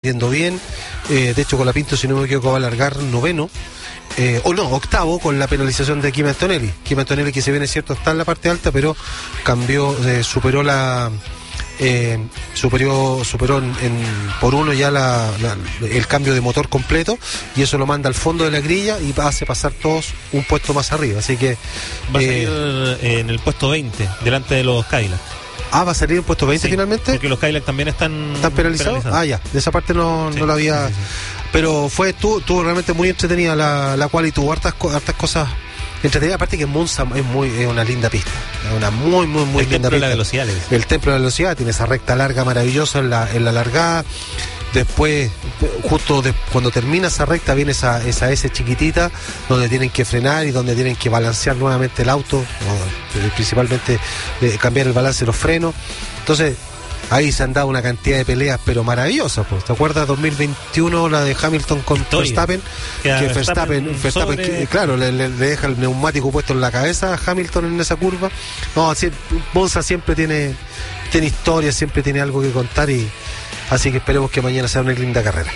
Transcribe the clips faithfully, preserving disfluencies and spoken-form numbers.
yendo bien. Eh, de hecho, Colapinto, si no me equivoco, va a alargar noveno. Eh, o no, octavo, con la penalización de Kim Antonelli. Kim Antonelli, que si bien es cierto está en la parte alta, pero cambió, eh, superó la eh, superó, superó en, en, por uno ya la, la, el cambio de motor completo, y eso lo manda al fondo de la grilla y hace pasar todos un puesto más arriba. Así que va a eh, salir en el puesto veinte, delante de los Cadillac. Ah, ¿va a salir en puesto veinte, sí, finalmente? Porque los Cadillac también están, ¿Están penalizados? penalizados. Ah, ya, de esa parte no, sí, no la había... Sí, sí, sí. Pero fue, estuvo, estuvo realmente muy entretenida la, la cual, y tuvo hartas, hartas cosas entretenidas. Aparte que Monza es muy es una linda pista, es una muy, muy, muy el linda templo pista. De la velocidad, el templo de la velocidad, tiene esa recta larga maravillosa en la, en la largada. Después, justo de, cuando termina esa recta, viene esa, esa S chiquitita, donde tienen que frenar y donde tienen que balancear nuevamente el auto, o, principalmente eh, cambiar el balance de los frenos. Entonces, ahí se han dado una cantidad de peleas, pero maravillosas, pues. ¿Te acuerdas dos mil veintiuno, la de Hamilton con Historia. Verstappen? Que Verstappen, Verstappen, Verstappen sobre... que, claro, le, le, le deja el neumático puesto en la cabeza a Hamilton en esa curva. No, así, Monza siempre tiene, tiene historia, siempre tiene algo que contar, y así que esperemos que mañana sea una linda carrera.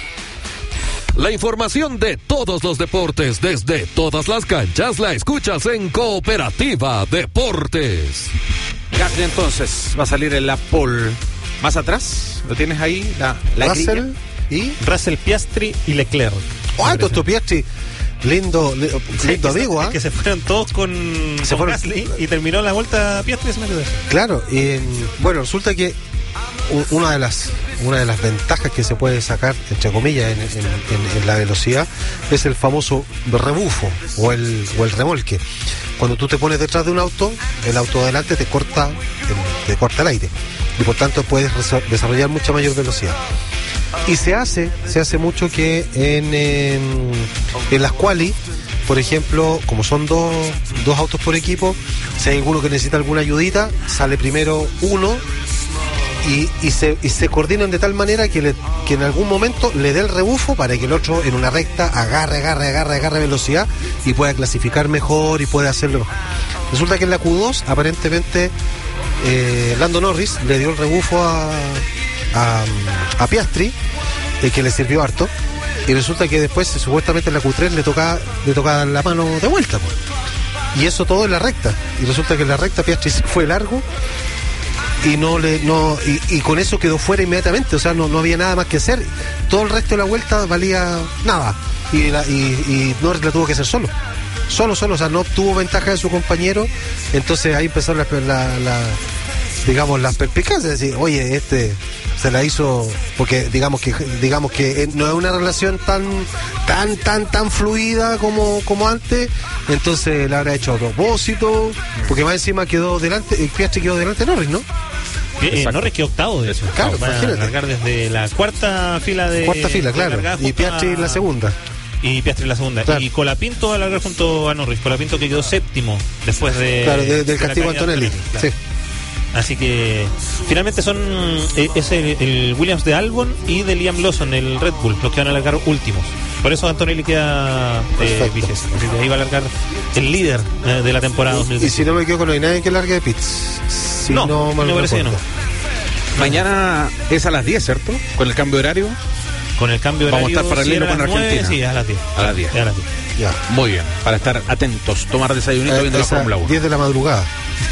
La información de todos los deportes desde todas las canchas la escuchas en Cooperativa Deportes. Gasly entonces va a salir en la pole. Más atrás, ¿lo tienes ahí? La, la Russell y Russell, Piastri y Leclerc. ¡Oh, esto Piastri! Lindo, lindo sí, amigo, ¿ah? ¿eh? Que se fueron todos con, se con fueron... Gasly, y terminó la vuelta Piastri y se metió. Claro, y bueno, resulta que una de las una de las ventajas que se puede sacar, entre comillas, en, en, en, en la velocidad, es el famoso rebufo o el, o el remolque. Cuando tú te pones detrás de un auto, el auto de adelante te corta el, te corta el aire, y por tanto puedes desarrollar mucha mayor velocidad. Y se hace, se hace mucho que en, en, en las quali, por ejemplo, como son dos, dos autos por equipo, si hay alguno que necesita alguna ayudita, sale primero uno y, y, se, y se coordinan de tal manera que, le, que en algún momento le dé el rebufo para que el otro en una recta agarre, agarre, agarre, agarre velocidad y pueda clasificar mejor y pueda hacerlo mejor. Resulta que en la Q dos, aparentemente, eh, Lando Norris le dio el rebufo a, a, a Piastri, eh, que le sirvió harto, y resulta que después, supuestamente en la Q tres, le toca, le toca la mano de vuelta, pues. Y eso todo en la recta, y resulta que en la recta Piastri se fue largo y no le no y, y con eso quedó fuera inmediatamente. O sea, no, no había nada más que hacer. Todo el resto de la vuelta valía nada, y, la, y, y Norris la tuvo que hacer solo solo, solo, o sea, no obtuvo ventaja de su compañero. Entonces ahí empezó la, la, la digamos, las perspicacias, es decir, oye, este se la hizo, porque digamos que digamos que no es una relación tan tan tan tan fluida como como antes, entonces la habrá hecho a propósito, porque más encima quedó delante, el Piastri quedó delante de Norris, ¿no? Eh, Norris quedó octavo de eso. Claro, va a largar desde la cuarta fila de cuarta fila, claro, y Piastri en la segunda. Y Piastri en la segunda. Claro. Y Colapinto va a largar junto a Norris. Colapinto que quedó séptimo después de... Claro, de, del de castigo Antonelli. Antonelli claro. Sí. Así que finalmente son eh, es el, el Williams de Albon y de Liam Lawson, el Red Bull, los que van a largar últimos. Por eso Antonelli queda eh, vigésimo. Así que ahí va a largar el líder eh, de la temporada dos mil diez. Y si no me equivoco, no hay nadie que largue de pits. Si no, no, me parece que no. Mañana es a las diez, ¿cierto? Con el cambio de horario. Con el cambio de horario. Vamos a estar paralelo con nueve, Argentina. Sí, a las diez. A las diez. A las diez. Ya. Muy bien, para estar atentos, tomar desayunito eh, viendo la Fórmula uno. diez de la madrugada.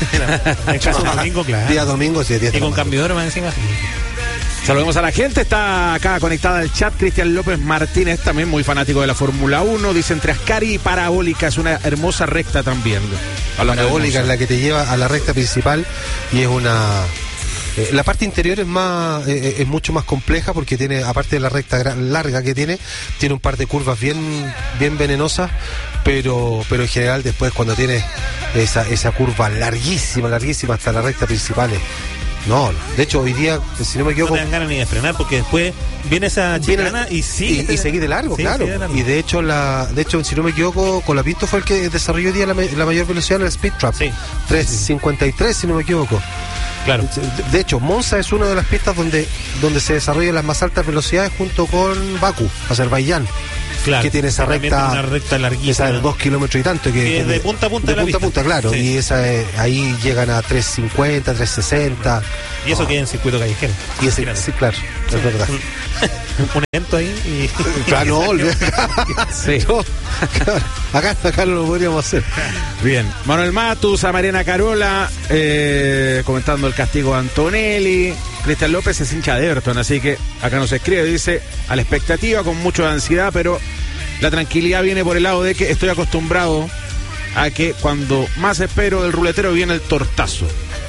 En caso domingo, claro. Día domingo, sí, diez de y con cambio de hora más encima. Saludemos a la gente, está acá conectada al chat Cristian López Martínez, también muy fanático de la Fórmula uno, dice entre Ascari y Parabólica, es una hermosa recta también. La Parabólica es la que te lleva a la recta principal y es una... Eh, la parte interior es más eh, es mucho más compleja porque tiene, aparte de la recta gran, larga que tiene, tiene un par de curvas bien bien venenosas, pero pero en general después cuando tienes esa, esa curva larguísima, larguísima hasta la recta principal, no, de hecho hoy día, si no me equivoco, no te dan ganas ni de frenar porque después viene esa chicana y sigue y, y seguí de largo, sí, claro, de largo. Y de hecho la de hecho si no me equivoco, Colapinto fue el que desarrolló hoy día la, la mayor velocidad en el Speed Trap, sí. tres cincuenta y tres si no me equivoco. Claro. De hecho, Monza es una de las pistas donde, donde se desarrollan las más altas velocidades junto con Bakú, Azerbaiyán. Claro, que tiene esa recta, una recta larguísima, esa de dos kilómetros y tanto, que, que es de punta a punta de, de la punta pista. a punta, claro, sí. Y esa eh, ahí llegan a tres cincuenta, tres sesenta. Y eso queda en circuito callejero. Y ese, sí, claro, sí, es verdad. Un, un evento ahí y... Claro, no, olvidé. Sí. No, acá, acá no lo podríamos hacer. Bien, Manuel Matus, a Mariana Carola, eh, comentando el castigo de Antonelli. Cristian López es hincha de Everton, así que acá nos escribe, dice, a la expectativa, con mucha ansiedad, pero la tranquilidad viene por el lado de que estoy acostumbrado a que cuando más espero del ruletero viene el tortazo.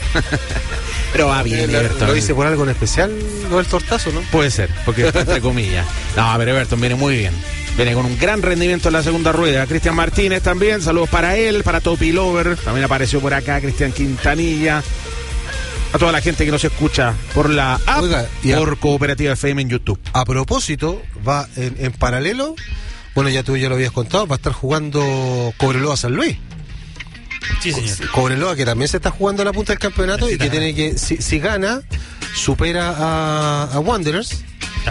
Pero va bien, lo, Everton. ¿Lo dice por algo en especial, lo del tortazo, no? Puede ser, porque está entre comillas. No, pero Everton viene muy bien. Viene con un gran rendimiento en la segunda rueda. Cristian Martínez también, saludos para él, para Topi Lover. También apareció por acá Cristian Quintanilla. A toda la gente que nos escucha por la app, Oiga, y a- por Cooperativa F M en YouTube. A propósito, va en, en paralelo, bueno, ya tú ya lo habías contado, va a estar jugando Cobreloa San Luis. Sí, señor. Cobreloa, que también se está jugando a la punta del campeonato y que tiene que, si, si gana, supera a, a Wanderers.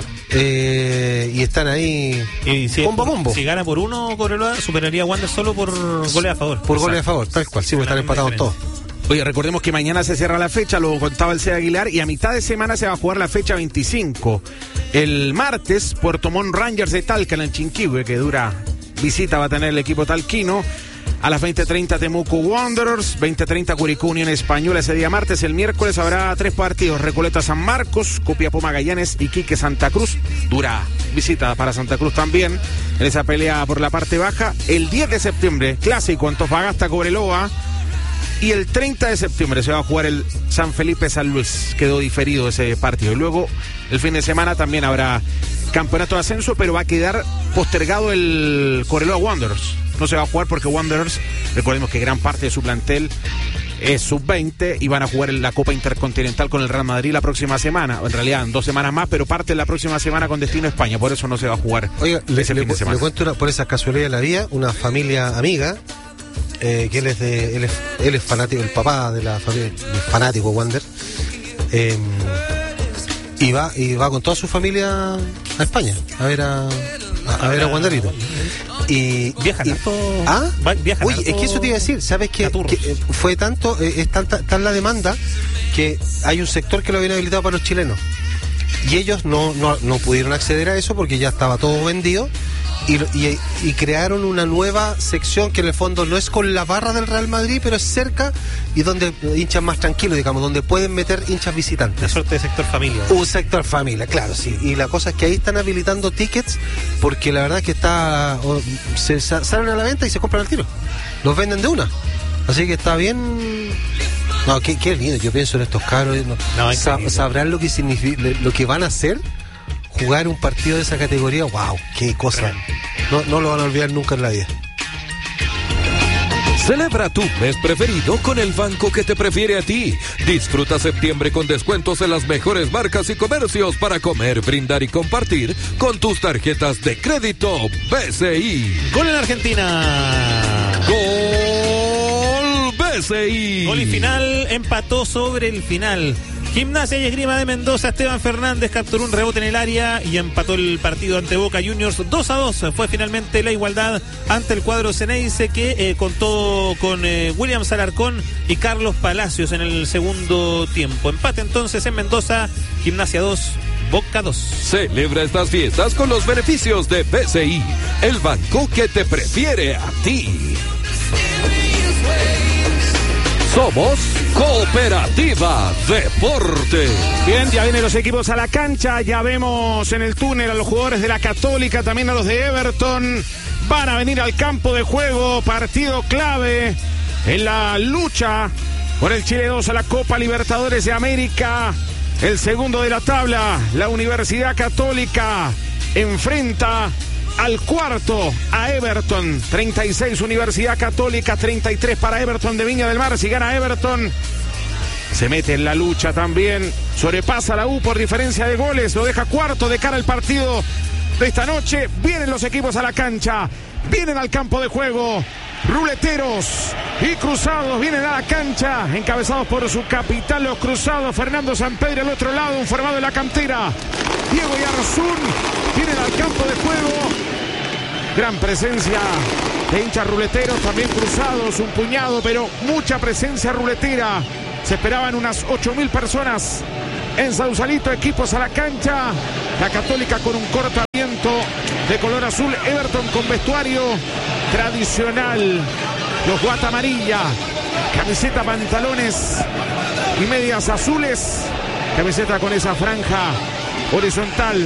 Eh, y están ahí Y si, combo a combo. si gana por uno Cobreloa, superaría a Wander solo por goles a favor. Por goles a favor, tal cual, sí, porque están Una empatados diferencia. todos. Oye, recordemos que mañana se cierra la fecha, lo contaba el C. Aguilar, y a mitad de semana se va a jugar la fecha veinticinco. El martes, Puerto Montt Rangers de Talca en el Chinquihue, que dura visita va a tener el equipo talquino. A las veinte treinta Temuco Wanderers, veinte treinta Curicó Unión Española ese día martes. El miércoles habrá tres partidos: Recoleta San Marcos, Copiapó Magallanes y Quique Santa Cruz. Dura visita para Santa Cruz también en esa pelea por la parte baja. El diez de septiembre, clásico Antofagasta Cobreloa. Y el treinta de septiembre se va a jugar el San Felipe San Luis. Quedó diferido ese partido. Y luego el fin de semana también habrá campeonato de ascenso, pero va a quedar postergado el Cobreloa Wanderers. No se va a jugar porque Wanderers, recordemos que gran parte de su plantel es sub veinte y van a jugar en la Copa Intercontinental con el Real Madrid la próxima semana. En realidad en dos semanas más, pero parte la próxima semana con destino a España. Por eso no se va a jugar. Oiga, le, ese le, fin de semana. le cuento una, por esa casualidad de la vida, una familia amiga, eh, que él es de, él es, él es fanático, el papá de la familia, es fanático Wander, eh, y va, y va con toda su familia a España a ver a, a, a ver a Wanderito. Y Viajan y- harto. ¿Ah? Va- viajan Oye, harto es que eso te iba a decir, ¿sabes qué? Caturros. Que, eh, fue tanto, eh, es tanta, tan la demanda que hay un sector que lo habían habilitado para los chilenos. Y ellos no, no, no pudieron acceder a eso porque ya estaba todo vendido. Y, y, y crearon una nueva sección que en el fondo no es con la barra del Real Madrid, pero es cerca y donde hinchas más tranquilos, digamos, donde pueden meter hinchas Una visitantes. suerte de sector familia. Un sector familia, claro, sí. Y la cosa es que ahí están habilitando tickets porque la verdad es que está o, se sa- salen a la venta y se compran al tiro. Los venden de una. Así que está bien. No, qué, qué lindo. Yo pienso en estos cabros. No, No, sa- increíble. sabrán lo que significa, lo que van a hacer. Jugar un partido de esa categoría, wow, qué cosa. No, no lo van a olvidar nunca en la vida. Celebra tu mes preferido con el banco que te prefiere a ti. Disfruta septiembre con descuentos en las mejores marcas y comercios para comer, brindar y compartir con tus tarjetas de crédito B C I. Gol en Argentina. Gol B C I. Gol y final, empató sobre el final. Gimnasia y Esgrima de Mendoza, Esteban Fernández capturó un rebote en el área y empató el partido ante Boca Juniors dos a dos. Fue finalmente la igualdad ante el cuadro Ceneice, que eh, contó con eh, Williams Alarcón y Carlos Palacios en el segundo tiempo. Empate entonces en Mendoza, Gimnasia dos, Boca dos. Celebra estas fiestas con los beneficios de B C I, el banco que te prefiere a ti. Somos Cooperativa Deporte. Bien, ya vienen los equipos a la cancha, ya vemos en el túnel a los jugadores de la Católica, también a los de Everton. Van a venir al campo de juego, partido clave en la lucha por el Chile dos a la Copa Libertadores de América. El segundo de la tabla, la Universidad Católica, enfrenta al cuarto, a Everton. treinta y seis Universidad Católica, treinta y tres para Everton de Viña del Mar. Si gana Everton, se mete en la lucha también. Sobrepasa la U por diferencia de goles. Lo deja cuarto de cara al partido de esta noche. Vienen los equipos a la cancha. Vienen al campo de juego. Ruleteros y Cruzados vienen a la cancha, encabezados por su capitán, los Cruzados. Fernando Sampedro al otro lado, un formado en la cantera. Diego Yarzún vienen al campo de juego. Gran presencia de hinchas ruleteros, también Cruzados, un puñado, pero mucha presencia ruletera. Se esperaban unas ocho mil personas en Sausalito, equipos a la cancha. La Católica con un cortamiento de color azul, Everton con vestuario tradicional, los guata amarilla, camiseta, pantalones y medias azules, camiseta con esa franja horizontal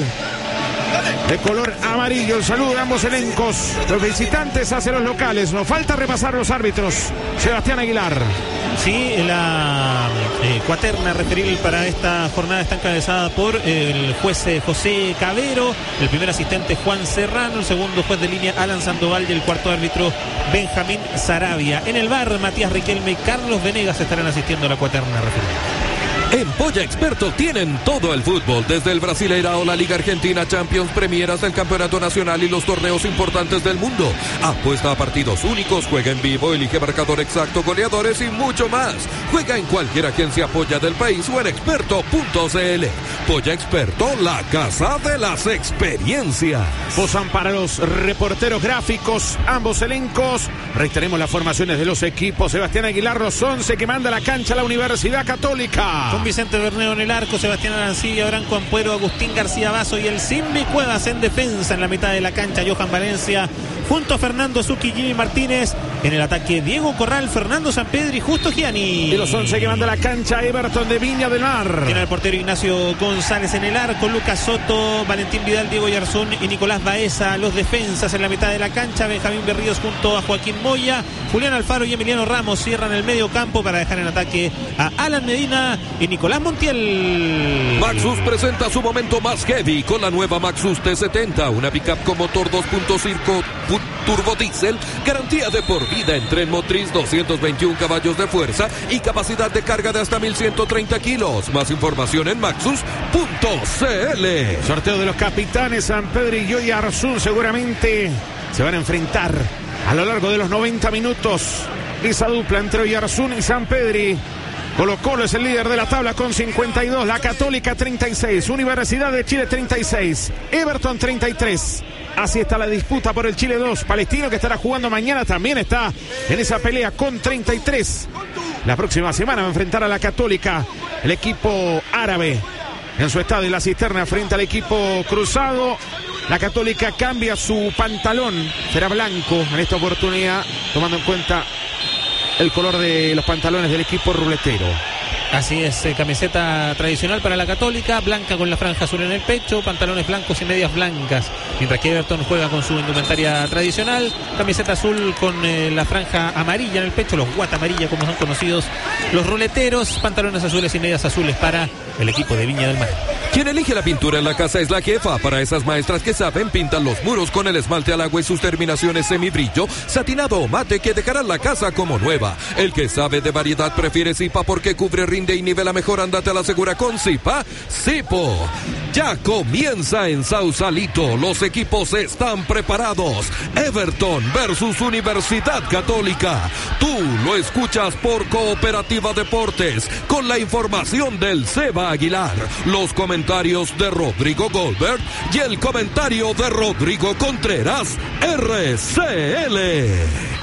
de color amarillo. El saludo de ambos elencos. Los visitantes hacia los locales. Nos falta repasar los árbitros. Sebastián Aguilar. Sí, la eh, cuaterna referil para esta jornada está encabezada por el juez eh, José Cabero, el primer asistente Juan Serrano, el segundo juez de línea Alan Sandoval y el cuarto árbitro Benjamín Sarabia. En el bar, Matías Riquelme y Carlos Venegas estarán asistiendo a la cuaterna referil. En Polla Experto tienen todo el fútbol, desde el Brasileirao, la Liga Argentina, Champions, Premier hasta el Campeonato Nacional y los torneos importantes del mundo. Apuesta a partidos únicos, juega en vivo, elige marcador exacto, goleadores y mucho más. Juega en cualquier agencia Polla del país o en experto punto c l. Polla Experto, la casa de las experiencias. Posan para los reporteros gráficos, ambos elencos. Reiteremos las formaciones de los equipos. Sebastián Aguilar, los once que manda la cancha la Universidad Católica. Con Vicente Bernedo en el arco, Sebastián Arancibia, Branco Ampuero, Agustín García Vaso y el Simbi Cuevas en defensa. En la mitad de la cancha, Johan Valencia, junto a Fernando Zucchi, Jimmy Martínez. En el ataque, Diego Corral, Fernando Sampedri, Justo Gianni. Y los once que manda la cancha, Everton de Viña del Mar. Tiene el portero Ignacio González en el arco, Lucas Soto, Valentín Vidal, Diego Yarzún y Nicolás Baeza. Los defensas en la mitad de la cancha, Benjamín Berríos junto a Joaquín Moya, Julián Alfaro y Emiliano Ramos cierran el medio campo para dejar en ataque a Alan Medina y Nicolás Montiel. Maxus presenta su momento más heavy con la nueva Maxus T setenta, una pickup con motor dos punto cinco turbo diésel, garantía de por vida en tren motriz, doscientos veintiún caballos de fuerza y capacidad de carga de hasta mil ciento treinta kilos. Más información en maxus punto c l. Sorteo de los capitanes, Sampedri y Joey Arzún seguramente se van a enfrentar a lo largo de los noventa minutos. Esa dupla entre Oyarzún y Sampedri. Colo Colo es el líder de la tabla con cincuenta y dos, la Católica treinta y seis, Universidad de Chile treinta y seis, Everton treinta y tres. Así está la disputa por el Chile dos. Palestino, que estará jugando mañana, también está en esa pelea con treinta y tres. La próxima semana va a enfrentar a la Católica el equipo árabe en su estadio La Cisterna frente al equipo cruzado. La Católica cambia su pantalón, será blanco en esta oportunidad, tomando en cuenta el color de los pantalones del equipo ruletero. Así es, eh, camiseta tradicional para la Católica, blanca con la franja azul en el pecho, pantalones blancos y medias blancas, mientras que Everton juega con su indumentaria tradicional, camiseta azul con eh, la franja amarilla en el pecho, los guata amarilla como son conocidos los ruleteros, pantalones azules y medias azules para el equipo de Viña del Mar. Quien elige la pintura en la casa es la jefa. Para esas maestras que saben, pintan los muros con el esmalte al agua y sus terminaciones semibrillo, satinado o mate, que dejarán la casa como nueva. El que sabe de variedad prefiere Zipa porque cubre, rinde y nivela mejor. Andate a la segura con Zipa. Zipo. Ya comienza en Sausalito. Los equipos están preparados. Everton versus Universidad Católica. Tú lo escuchas por Cooperativa Deportes con la información del Seba Aguilar, los comentarios de Rodrigo Goldberg y el comentario de Rodrigo Contreras, R C L.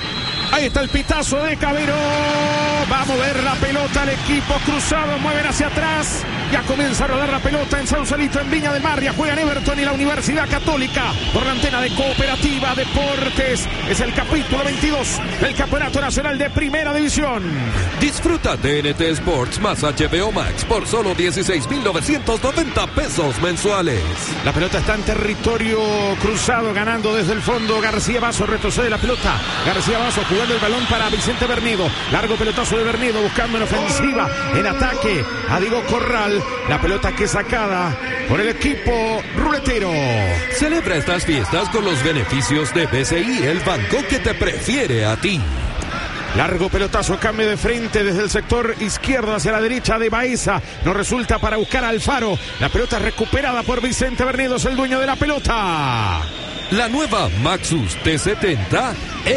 Ahí está el pitazo de Cabero. Va a mover la pelota el equipo cruzado. Mueven hacia atrás. Ya comienza a rodar la pelota en Sausalito, en Viña del Mar. Ya juegan Everton y la Universidad Católica por la antena de Cooperativa Deportes. Es el capítulo veintidós del Campeonato Nacional de Primera División. Disfruta de N T Sports más H B O Max por solo dieciséis mil novecientos noventa pesos mensuales. La pelota está en territorio cruzado, ganando desde el fondo. García Vaso retrocede la pelota. García Vaso jugando el balón para Vicente Bernedo. Largo pelotazo de Bernedo, buscando en ofensiva, en ataque a Diego Corral. La pelota que es sacada por el equipo ruletero. Celebra estas fiestas con los beneficios de B C I, el banco que te prefiere a ti. Largo pelotazo, cambio de frente desde el sector izquierdo hacia la derecha de Baeza. No resulta para buscar a Alfaro. La pelota recuperada por Vicente Bernedo, es el dueño de la pelota. La nueva Maxus T setenta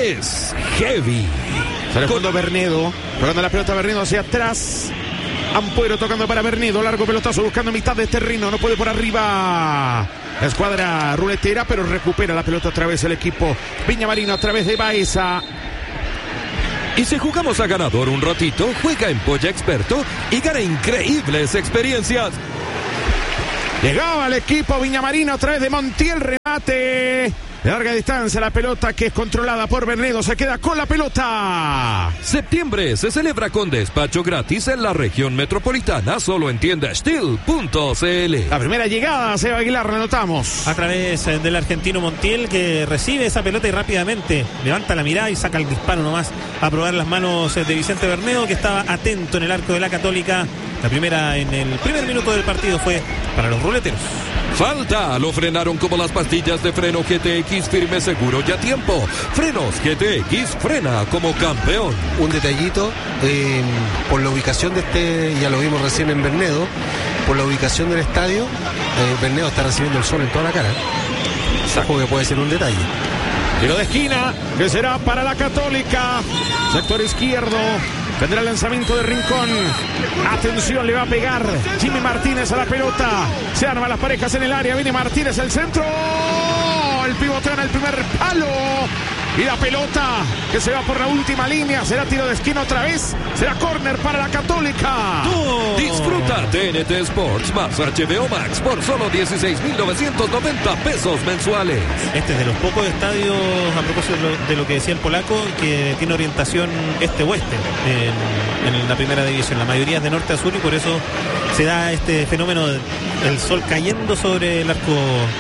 es heavy. Sale jugando Bernedo, jugando la pelota Bernedo hacia atrás. Ampuero tocando para Bernedo, largo pelotazo buscando mitad de terreno, no puede por arriba la escuadra ruletera, pero recupera la pelota otra vez el equipo Viñamarino a través de Baeza. Y si jugamos a ganador un ratito, juega en Polla Experto y gana increíbles experiencias. Llegaba el equipo Viñamarino a través de Montiel, remate de larga distancia, la pelota que es controlada por Bernedo, se queda con la pelota. Septiembre se celebra con despacho gratis en la región metropolitana, solo en tienda steel punto c l. La primera llegada, Seba Aguilar, la notamos. A través del argentino Montiel, que recibe esa pelota y rápidamente levanta la mirada y saca el disparo nomás a probar las manos de Vicente Bernedo, que estaba atento en el arco de la Católica. La primera en el primer minuto del partido fue para los ruleteros. Falta, lo frenaron como las pastillas de freno G T X, firme, seguro y a tiempo. Frenos G T X, frena como campeón. Un detallito, eh, por la ubicación de este, ya lo vimos recién en Bernedo, por la ubicación del estadio, eh, Bernedo está recibiendo el sol en toda la cara. Saco que puede ser un detalle. Tiro de esquina, que será para la Católica. Sector izquierdo. Tendrá el lanzamiento de Rincón. Atención, le va a pegar Jimmy Martínez a la pelota. Se arman las parejas en el área. Viene Martínez, el centro. El pivoteo en el primer palo. Y la pelota que se va por la última línea. Será tiro de esquina otra vez. Será córner para la Católica. ¡Oh! Disfruta T N T Sports más H B O Max por solo dieciséis mil novecientos noventa pesos mensuales. Este es de los pocos estadios, a propósito de lo, de lo que decía el polaco, que tiene orientación este-oeste en, en la primera división. La mayoría es de norte a sur y por eso se da este fenómeno del sol cayendo sobre el arco,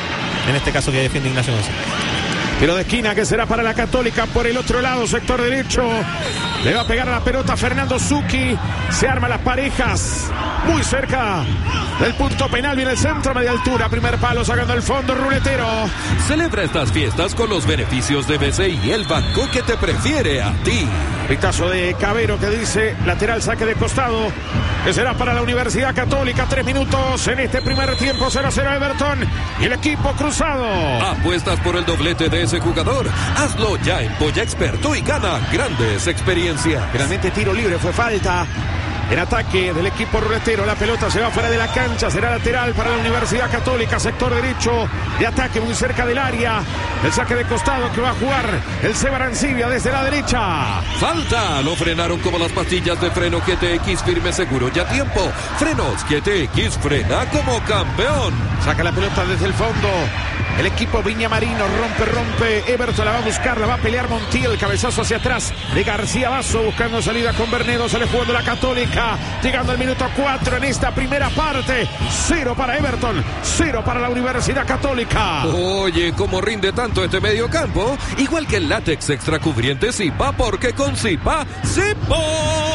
en este caso que defiende Ignacio González. Tiro de esquina que será para la Católica por el otro lado, sector derecho. Le va a pegar a la pelota Fernando Zucchi. Se arman las parejas muy cerca del punto penal. Viene el centro, media altura, primer palo, sacando el fondo, ruletero. Celebra estas fiestas con los beneficios de B C I, el banco que te prefiere a ti. Pitazo de Cabero que dice lateral, saque de costado, que será para la Universidad Católica. Tres minutos en este primer tiempo, cero a cero Everton y el equipo cruzado. ¿Apuestas por el doblete de ese jugador? Hazlo ya en Polla Experto y gana grandes experiencias. Finalmente tiro libre, fue falta. En ataque del equipo ruletero, la pelota se va fuera de la cancha, será lateral para la Universidad Católica, sector derecho de ataque muy cerca del área. El saque de costado que va a jugar el Seba Arancibia desde la derecha. Falta, lo frenaron como las pastillas de freno G T X, firme, seguro y a tiempo. Frenos G T X, frena como campeón. Saca la pelota desde el fondo. El equipo Viñamarino rompe, rompe. Everton la va a buscar, la va a pelear Montiel. Cabezazo hacia atrás de García Basso buscando salida con Bernedo. Sale jugando la Católica. Llegando al minuto cuatro en esta primera parte. Cero para Everton, cero para la Universidad Católica. Oye, ¿cómo rinde tanto este medio campo? Igual que el látex extra cubriente Zipa, porque con Zipa, ¡Zipo!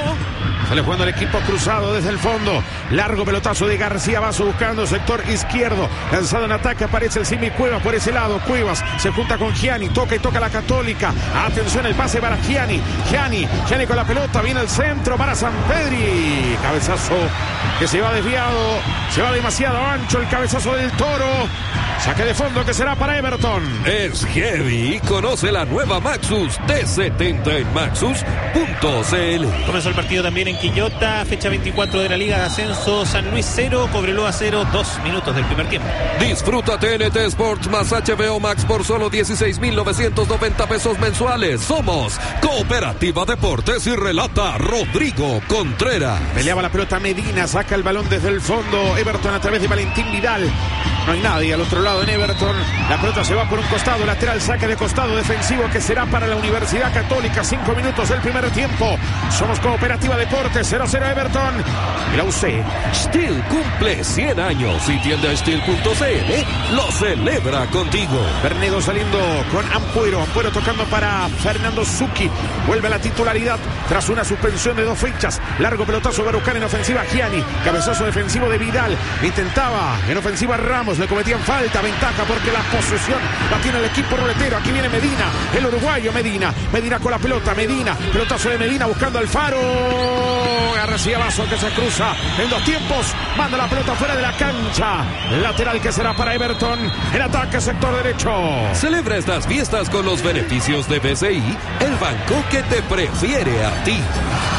Sale jugando el equipo cruzado desde el fondo. Largo pelotazo de García Basso buscando sector izquierdo. Lanzado en ataque, aparece el Simi Cuevas por ese lado. Cuevas se junta con Gianni. Toca y toca la Católica. Atención, el pase para Gianni. Gianni, Gianni con la pelota. Viene el centro para Sampedri. Cabezazo que se va desviado. Se va demasiado ancho el cabezazo del Toro. Saque de fondo que será para Everton. Es heavy. Conoce la nueva Maxus T setenta en maxus punto c l. Comenzó el partido también en Quillota, fecha veinticuatro de la Liga de Ascenso. San Luis cero, Cobreloa cero, dos minutos del primer tiempo. Disfruta T N T Sports más H B O Max por solo dieciséis mil novecientos noventa pesos mensuales. Somos Cooperativa Deportes y relata Rodrigo Contreras. Peleaba la pelota Medina, saca el balón desde el fondo. Everton a través de Valentín Vidal. No hay nadie al otro lado en Everton. La pelota se va por un costado, lateral, saque de costado defensivo que será para la Universidad Católica. Cinco minutos del primer tiempo. Somos Cooperativa Deportes, cero a cero Everton. Y la U C. Steel cumple cien años y tienda steel punto c l lo celebra contigo. Bernedo saliendo con Ampuero. Ampuero tocando para Fernando Zucchi. Vuelve a la titularidad tras una suspensión de dos fechas. Largo pelotazo Barucán en ofensiva Gianni. Cabezazo defensivo de Vidal. Intentaba en ofensiva Ramos. Le cometían falta, ventaja porque la posesión la tiene el equipo ruletero. Aquí viene Medina, el uruguayo Medina. Medina con la pelota, Medina. Pelotazo de Medina buscando al Faro. García Basso que se cruza en dos tiempos. Manda la pelota fuera de la cancha. Lateral que será para Everton. El ataque sector derecho. Celebra estas fiestas con los beneficios de B C I, el banco que te prefiere a ti.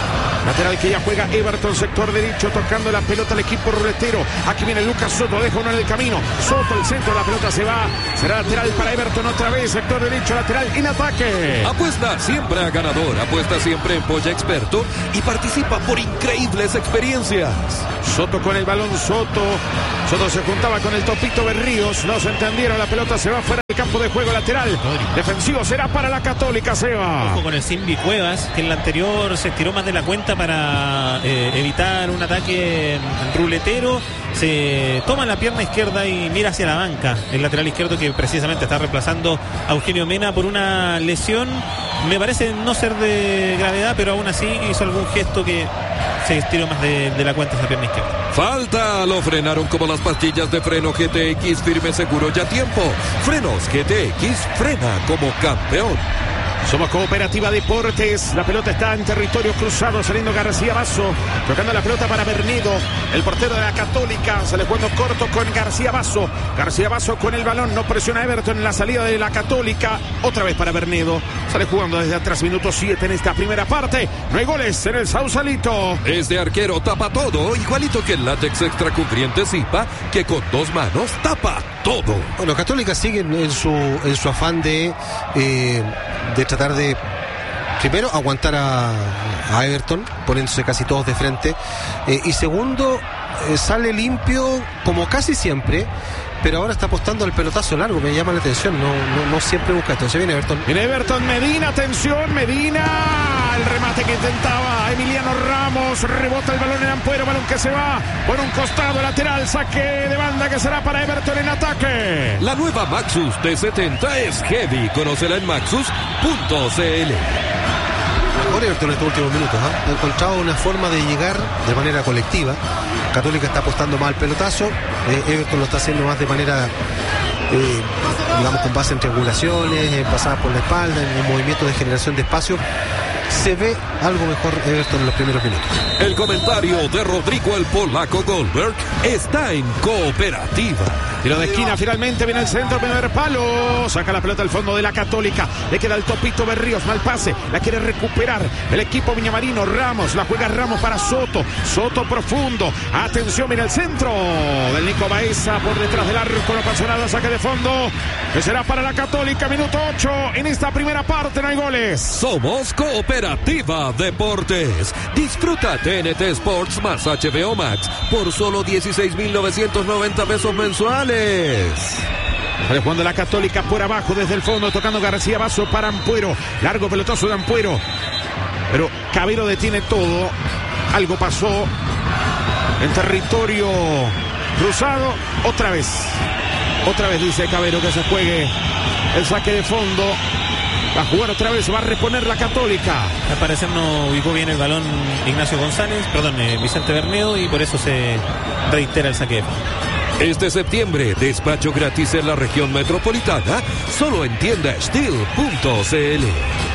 Lateral que ya juega Everton, sector derecho, tocando la pelota al equipo ruletero. Aquí viene Lucas Soto, deja uno en el camino. Soto, el centro, la pelota se va. Será lateral para Everton otra vez, sector derecho, lateral en ataque. Apuesta siempre a ganador, apuesta siempre en Polla Experto y participa por increíbles experiencias. Soto con el balón, Soto. Soto se juntaba con el Topito Berríos. No se entendieron, la pelota se va fuera del campo de juego, lateral. Defensivo será para la Católica, Seba. Ojo con el Simbi Cuevas, que en la anterior se estiró más de la cuenta para eh, evitar un ataque ruletero. Se toma la pierna izquierda y mira hacia la banca. El lateral izquierdo que precisamente está reemplazando a Eugenio Mena por una lesión. Me parece no ser de gravedad, pero aún así hizo algún gesto que se estiró más de, de la cuenta esa pierna izquierda. Falta, lo frenaron como las pastillas de freno G T X, firme, seguro, ya tiempo. Frenos G T X, frena como campeón. Somos Cooperativa Deportes. La pelota está en territorio cruzado, saliendo García Basso, tocando la pelota para Bernedo, el portero de la Católica. Sale jugando corto con García Basso. García Basso con el balón, no presiona a Everton en la salida de la Católica. Otra vez para Bernedo. Sale jugando desde atrás, minuto siete en esta primera parte. No hay goles en el Sausalito. Este arquero tapa todo, igualito que el látex extracubriente Zipa, que con dos manos tapa todo. Bueno, Católica sigue en su, en su afán de, eh, de tratar de, primero, aguantar a, a Everton, poniéndose casi todos de frente. Eh, y segundo, eh, sale limpio, como casi siempre, pero ahora está apostando al pelotazo largo, me llama la atención, no, no, no siempre busca esto. Se viene Everton. Viene Everton, Medina, atención, Medina, el remate que intentaba Emiliano Ramos, rebota el balón en Ampuero, balón que se va por un costado lateral, saque de banda que será para Everton en ataque. La nueva Maxus T setenta es heavy, conócela en maxus punto c l. Mejor Everton en estos últimos minutos, ¿eh? Ha encontrado una forma de llegar de manera colectiva. Católica está apostando más al pelotazo, eh, Everton lo está haciendo más de manera, eh, digamos, con base en triangulaciones, en pasadas por la espalda, en un movimiento de generación de espacio. Se ve algo mejor Everton en los primeros minutos. El comentario de Rodrigo el Polaco Goldberg está en Cooperativa. Tiro de esquina, finalmente viene el centro, primer palo, saca la pelota al fondo de la Católica, le queda el Topito Berríos, mal pase, la quiere recuperar el equipo viñamarino. Ramos, la juega Ramos para Soto, Soto profundo, atención, mira el centro del Nico Baeza por detrás del arco, no pasó nada, saque de fondo, que será para la Católica, minuto ocho, en esta primera parte no hay goles. Somos Cooperativa Deportes. Disfruta T N T Sports más H B O Max por solo dieciséis mil novecientos noventa pesos mensuales. Sale jugando la Católica por abajo desde el fondo, tocando García Basso para Ampuero, largo pelotazo de Ampuero, pero Cabero detiene todo. Algo pasó en territorio cruzado, otra vez otra vez dice Cabero que se juegue el saque de fondo. Va a jugar otra vez, va a reponer la Católica. Al parecer no ubicó bien el balón Ignacio González, perdón, eh, Vicente Bernedo, y por eso se reitera el saque de fondo. Este septiembre, despacho gratis en la región metropolitana, solo en tienda steel punto c l.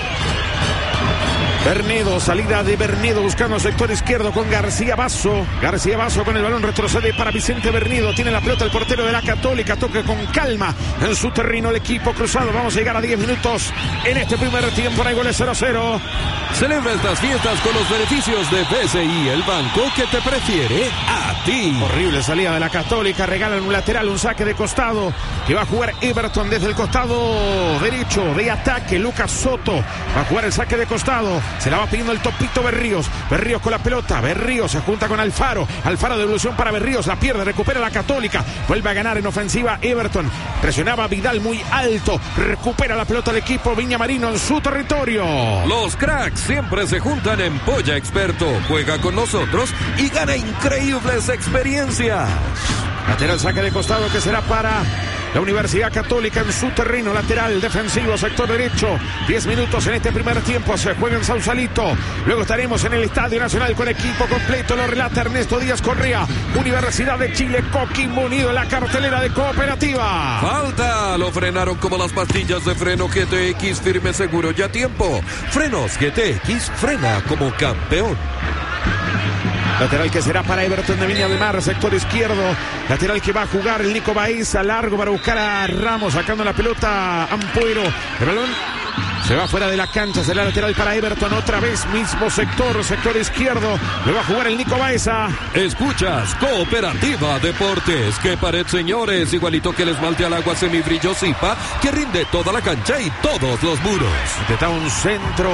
Bernedo, salida de Bernedo buscando sector izquierdo con García Basso. García Basso con el balón retrocede para Vicente Bernedo. Tiene la pelota el portero de la Católica. Toca con calma en su terreno el equipo cruzado. Vamos a llegar a diez minutos en este primer tiempo. No hay goles, cero a cero. Celebra estas fiestas con los beneficios de B C I, el banco que te prefiere a ti. Horrible salida de la Católica. Regalan un lateral, un saque de costado que va a jugar Everton desde el costado derecho de ataque. Lucas Soto va a jugar el saque de costado. Se la va pidiendo el Topito Berríos. Berríos con la pelota. Berríos se junta con Alfaro. Alfaro de evolución para Berríos. La pierde, recupera la Católica. Vuelve a ganar en ofensiva Everton. Presionaba a Vidal muy alto. Recupera la pelota el equipo Viñamarino en su territorio. Los cracks siempre se juntan en Polla Experto. Juega con nosotros y gana increíbles experiencias. Lateral saque de costado que será para la Universidad Católica en su terreno, lateral defensivo, sector derecho. diez minutos en este primer tiempo, se juega en Sausalito. Luego estaremos en el Estadio Nacional con equipo completo. Lo relata Ernesto Díaz Correa. Universidad de Chile, Coquimbo Unido en la cartelera de Cooperativa. Falta, lo frenaron como las pastillas de freno G T X, firme, seguro, ya tiempo. Frenos G T X, frena como campeón. Lateral que será para Everton de Viña del Mar, sector izquierdo. Lateral que va a jugar el Nico Baeza, largo para buscar a Ramos, sacando la pelota Ampuero. El balón Se va fuera de la cancha, será lateral para Everton. Otra vez mismo sector, sector izquierdo. Le va a jugar el Nico Baeza. Escuchas Cooperativa Deportes. Qué pared, señores. Igualito que el esmalte al agua semibrillo Zipa, que rinde toda la cancha y todos los muros. Está un centro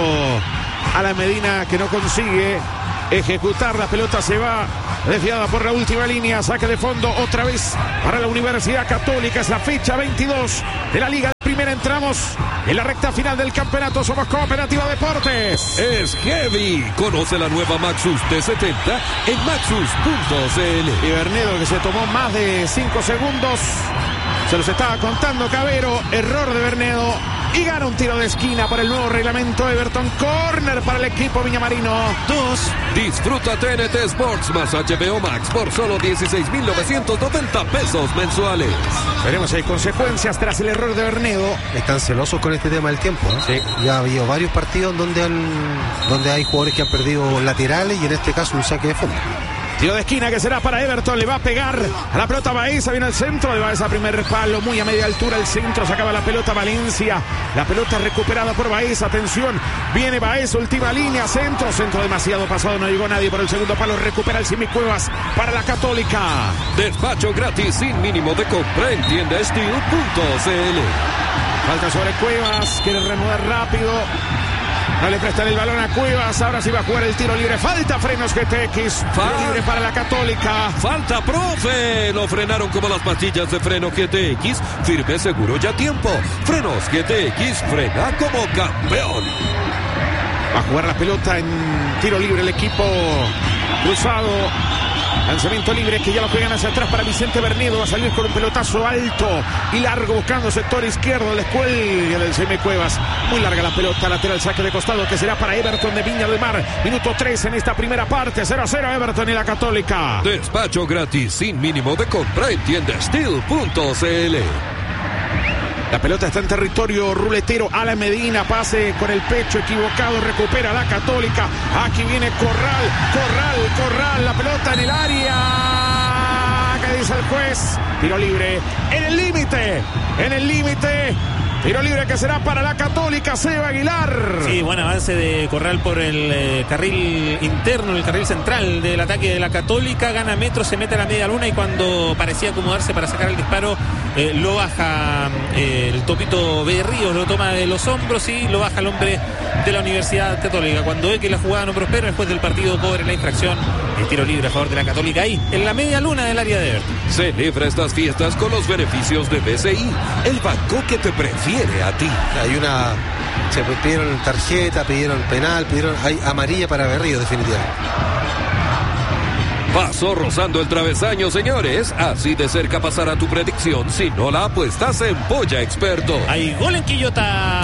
a la Medina que no consigue ejecutar. La pelota se va desviada por la última línea. Saque de fondo otra vez para la Universidad Católica. Es la fecha veintidós de la Liga. Primera entramos en la recta final del campeonato. Somos Cooperativa Deportes. Es heavy. Conoce la nueva Maxus T setenta en maxus punto c l. Y Bernedo, que se tomó más de cinco segundos. Se los estaba contando Cabero. Error de Bernedo. Y gana un tiro de esquina por el nuevo reglamento. Everton, corner para el equipo viñamarino. Dos. Disfruta T N T Sports más H B O Max por solo dieciséis mil novecientos noventa pesos mensuales. Veremos si hay consecuencias tras el error de Bernedo. Están celosos con este tema del tiempo, ¿eh? Sí. Ya ha habido varios partidos donde, han, donde hay jugadores que han perdido laterales y en este caso un saque de fondo. Tiro de esquina que será para Everton. Le va a pegar a la pelota Baeza. Viene al centro de Baeza. Primer palo. Muy a media altura el centro. Sacaba la pelota Valencia. La pelota recuperada por Baeza. Atención. Viene Baeza. Última línea. Centro. Centro demasiado pasado. No llegó nadie por el segundo palo. Recupera el Simi Cuevas para la Católica. Despacho gratis sin mínimo de compra en tienda steel punto c l. Falta sobre Cuevas. Quiere reanudar rápido. No le prestan el balón a Cuevas. Ahora sí va a jugar el tiro libre. Falta Frenos G T X. Tiro libre para la Católica. Falta, profe. Lo frenaron como las pastillas de freno G T X. Firme, seguro, ya tiempo. Frenos G T X frena como campeón. Va a jugar la pelota en tiro libre el equipo cruzado. Lanzamiento libre que ya lo juegan hacia atrás para Vicente Bernedo. Va a salir con un pelotazo alto y largo buscando sector izquierdo. La escuelga del Semi Cuevas. Muy larga la pelota. Lateral saque de costado que será para Everton de Viña del Mar. Minuto tres en esta primera parte. cero a cero Everton y la Católica. Despacho gratis sin mínimo de compra en tienda steel punto c l. La pelota está en territorio ruletero. A la Medina, pase con el pecho equivocado, recupera la Católica. Aquí viene Corral, Corral, Corral, la pelota en el área. ¿Qué dice el juez? Tiro libre, en el límite, en el límite. Tiro libre que será para la Católica, Seba Aguilar. Sí, buen avance de Corral por el eh, carril interno, el carril central del ataque de la Católica. Gana metros, se mete a la media luna y cuando parecía acomodarse para sacar el disparo, eh, lo baja eh, el Topito Berríos, lo toma de los hombros y lo baja el hombre de la Universidad Católica. Cuando ve que la jugada no prospera, después del partido cobre la infracción. El tiro libre a favor de la Católica ahí, en la media luna del área de Everton. Celebra estas fiestas con los beneficios de B C I, el banco que te prefiere a ti. Hay una... Se pidieron tarjeta, pidieron penal, pidieron... Hay amarilla para Berrío, definitivamente. Pasó rozando el travesaño, señores. Así de cerca pasará tu predicción si no la apuestas en Polla Experto. Hay gol en Quillota.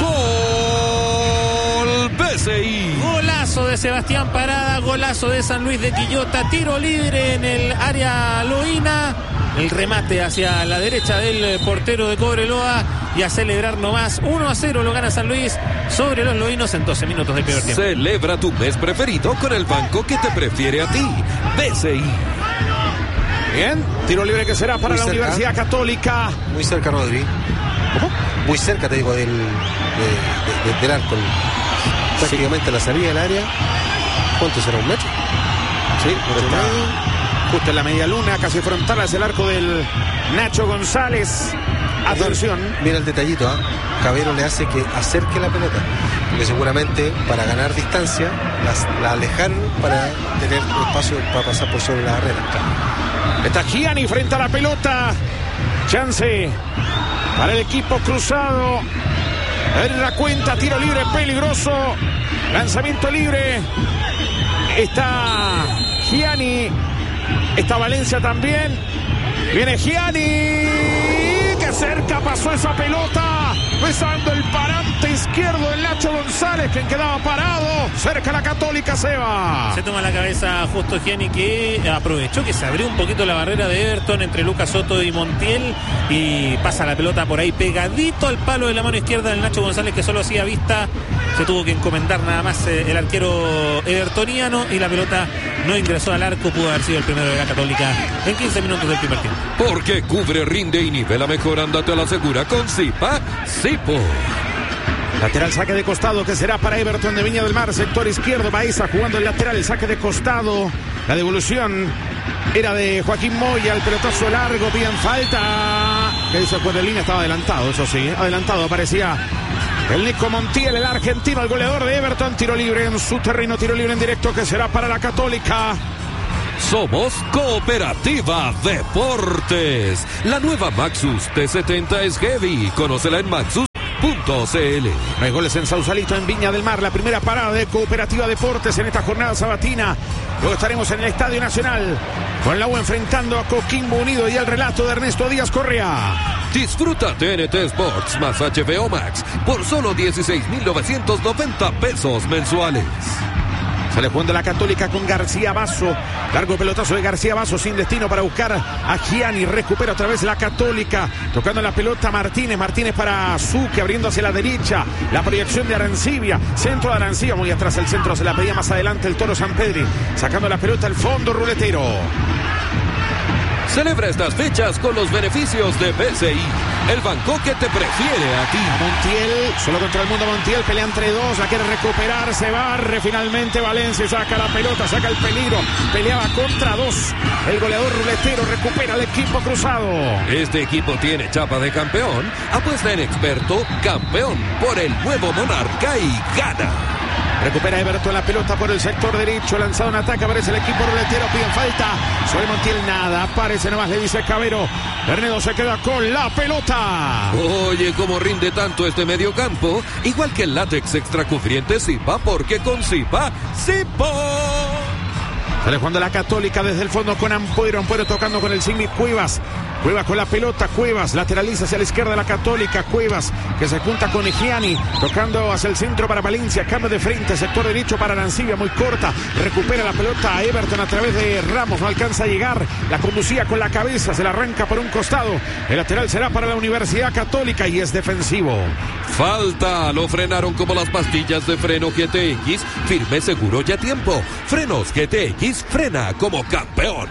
¡Gol B C I! Golazo de Sebastián Parada, golazo de San Luis de Quillota, tiro libre en el área loína. El remate hacia la derecha del portero de Cobreloa y a celebrar nomás. uno a cero lo gana San Luis sobre los loínos en doce minutos del primer tiempo. Celebra tu mes preferido con el banco que te prefiere a ti, B C I. Bien, tiro libre que será para Muy la cerca. Universidad Católica. Muy cerca, Rodri. ¿Cómo? Muy cerca, te digo, del, de, de, del arco. Prácticamente la salida del área. ¿Cuánto será? ¿Un metro? Sí, ¿Metro y está medio? justo en la media luna, casi frontal hacia el arco del Nacho González. Atención. Mira el detallito, ¿ah? Cabero le hace que acerque la pelota. Porque seguramente para ganar distancia las, la alejaron para tener espacio para pasar por sobre la barrera. Está Gianni frente a la pelota. Chance para el equipo cruzado. En la cuenta, tiro libre peligroso. Lanzamiento libre. Está Gianni. Está Valencia también. Viene Gianni. Que cerca pasó esa pelota. Besando el parante izquierdo del Nacho González, quien quedaba parado. Cerca la Católica, Seba. Se toma la cabeza justo Gianni, que aprovechó que se abrió un poquito la barrera de Everton entre Lucas Soto y Montiel y pasa la pelota por ahí pegadito al palo de la mano izquierda del Nacho González, que solo hacía vista. Se tuvo que encomendar nada más eh, el arquero evertoniano y la pelota no ingresó al arco. Pudo haber sido el primero de la Católica en quince minutos del primer tiempo. Porque cubre, rinde y nivela mejor. Ándate a la segura con Zipa, Zipo. Lateral saque de costado que será para Everton de Viña del Mar. Sector izquierdo, Baeza jugando el lateral, el saque de costado. La devolución era de Joaquín Moya, el pelotazo largo, bien falta. Que dice el juez de línea, estaba adelantado, eso sí, adelantado aparecía el Nico Montiel, el argentino, el goleador de Everton. Tiro libre en su terreno, tiro libre en directo que será para la Católica. Somos Cooperativa Deportes. La nueva Maxus T setenta es heavy. Conócela en maxus punto c l. No hay goles en Sausalito, en Viña del Mar. La primera parada de Cooperativa Deportes en esta jornada sabatina. Luego estaremos en el Estadio Nacional con la U enfrentando a Coquimbo Unido y el relato de Ernesto Díaz Correa. Disfruta T N T Sports más H B O Max por solo dieciséis mil novecientos noventa pesos mensuales. Sale jugando la Católica con García Basso. Largo pelotazo de García Basso sin destino para buscar a Gianni. Recupera otra vez la Católica. Tocando la pelota Martínez. Martínez para Zucchi abriendo hacia la derecha. La proyección de Arancibia. Centro de Arancibia. Muy atrás el centro. Se la pedía más adelante el Toro Sampedri. Sacando la pelota al fondo ruletero. Celebra estas fechas con los beneficios de B C I, el banco que te prefiere a ti. Montiel, solo contra el mundo Montiel, pelea entre dos, la quiere recuperar, se barre finalmente Valencia, saca la pelota, saca el peligro, peleaba contra dos. El goleador ruletero recupera al equipo cruzado. Este equipo tiene chapa de campeón, apuesta en experto, campeón por el nuevo Monarca y gana. Recupera Everton la pelota por el sector derecho. Lanzado un ataque, aparece el equipo ruletero. Piden falta. Sobre Montiel nada. Aparece nomás, le dice Cabero. Bernedo se queda con la pelota. Oye, cómo rinde tanto este mediocampo. Igual que el látex extracubriente Zipa, porque con Zipa, Zipa. Sale jugando la Católica desde el fondo con Ampuero. Ampuero tocando con el Sigmi Cuevas. Cuevas con la pelota, Cuevas lateraliza hacia la izquierda de la Católica, Cuevas que se junta con Gianni, tocando hacia el centro para Valencia, cambio de frente, sector derecho para Arancibia, muy corta, recupera la pelota a Everton a través de Ramos, no alcanza a llegar, la conducía con la cabeza, se la arranca por un costado, el lateral será para la Universidad Católica y es defensivo. Falta, lo frenaron como las pastillas de freno G T X, firme, seguro y a tiempo. Frenos G T X, frena como campeón.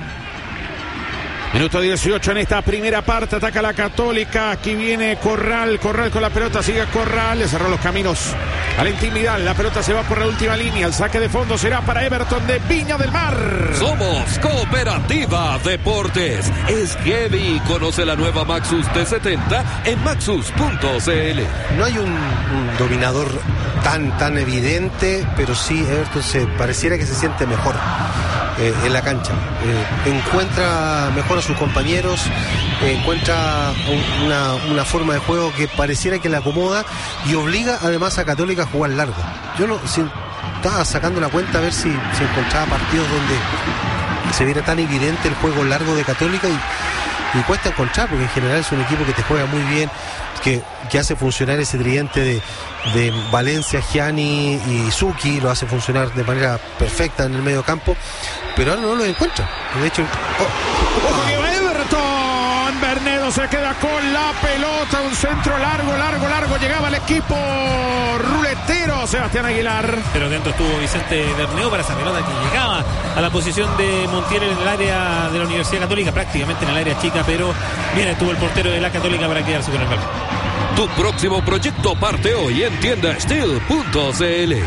Minuto dieciocho en esta primera parte, ataca la Católica, aquí viene Corral, Corral con la pelota, sigue Corral, le cerró los caminos a la intimidad, la pelota se va por la última línea, el saque de fondo será para Everton de Viña del Mar. Somos Cooperativa Deportes, es heavy, conoce la nueva Maxus T setenta en maxus punto c l. No hay un, un dominador tan, tan evidente, pero sí Everton se pareciera que se siente mejor. Eh, en la cancha, eh, encuentra mejor a sus compañeros, eh, encuentra un, una, una forma de juego que pareciera que le acomoda y obliga además a Católica a jugar largo. Yo no si, estaba sacando la cuenta a ver si, si encontraba partidos donde se viera tan evidente el juego largo de Católica y, y cuesta encontrar, porque en general es un equipo que te juega muy bien, que, que hace funcionar ese tridente de, de Valencia, Gianni y Zucchi, lo hace funcionar de manera perfecta en el medio campo, pero ahora no lo encuentra. De hecho, oh, ¡ojo que va Everton! Bernedo se queda con la pelota, un centro largo, largo, largo, llegaba el equipo ruletero, Sebastián Aguilar. Pero dentro estuvo Vicente Bernedo para esa pelota que llegaba a la posición de Montiel en el área de la Universidad Católica, prácticamente en el área chica, pero bien estuvo el portero de la Católica para quedarse con el balón. Tu próximo proyecto parte hoy en tienda steel punto c l.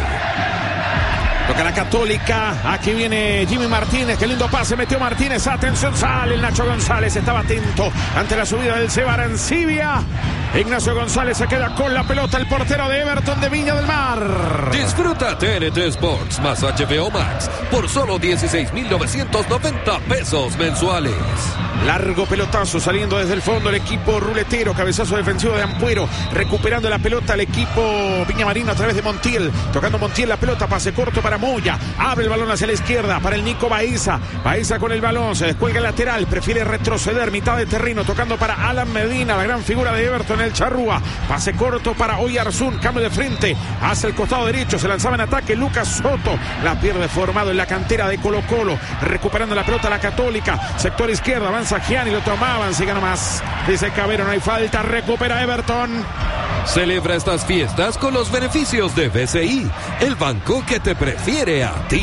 Toca la Católica, aquí viene Jimmy Martínez, qué lindo pase metió Martínez, atención, sale el Nacho González, estaba atento ante la subida del Seba Arancibia. Ignacio González se queda con la pelota, el portero de Everton de Viña del Mar. Disfruta T N T Sports más H B O Max por solo dieciséis mil novecientos noventa pesos mensuales. Largo pelotazo saliendo desde el fondo el equipo ruletero, cabezazo defensivo de Ampuero, recuperando la pelota el equipo Viñamarino a través de Montiel, tocando Montiel la pelota, pase corto para Moya, abre el balón hacia la izquierda para el Nico Baeza, Baeza con el balón, se descuelga el lateral, prefiere retroceder, mitad de terreno, tocando para Alan Medina, la gran figura de Everton, el Charrúa, pase corto para Oyarzún, cambio de frente, hacia el costado derecho, se lanzaba en ataque Lucas Soto, la pierde formado en la cantera de Colo Colo, recuperando la pelota la Católica, sector izquierdo, avanza Gianni, lo tomaban, siga nomás, dice Cabero, no hay falta, recupera Everton. Celebra estas fiestas con los beneficios de B C I, el banco que te prefiere a ti.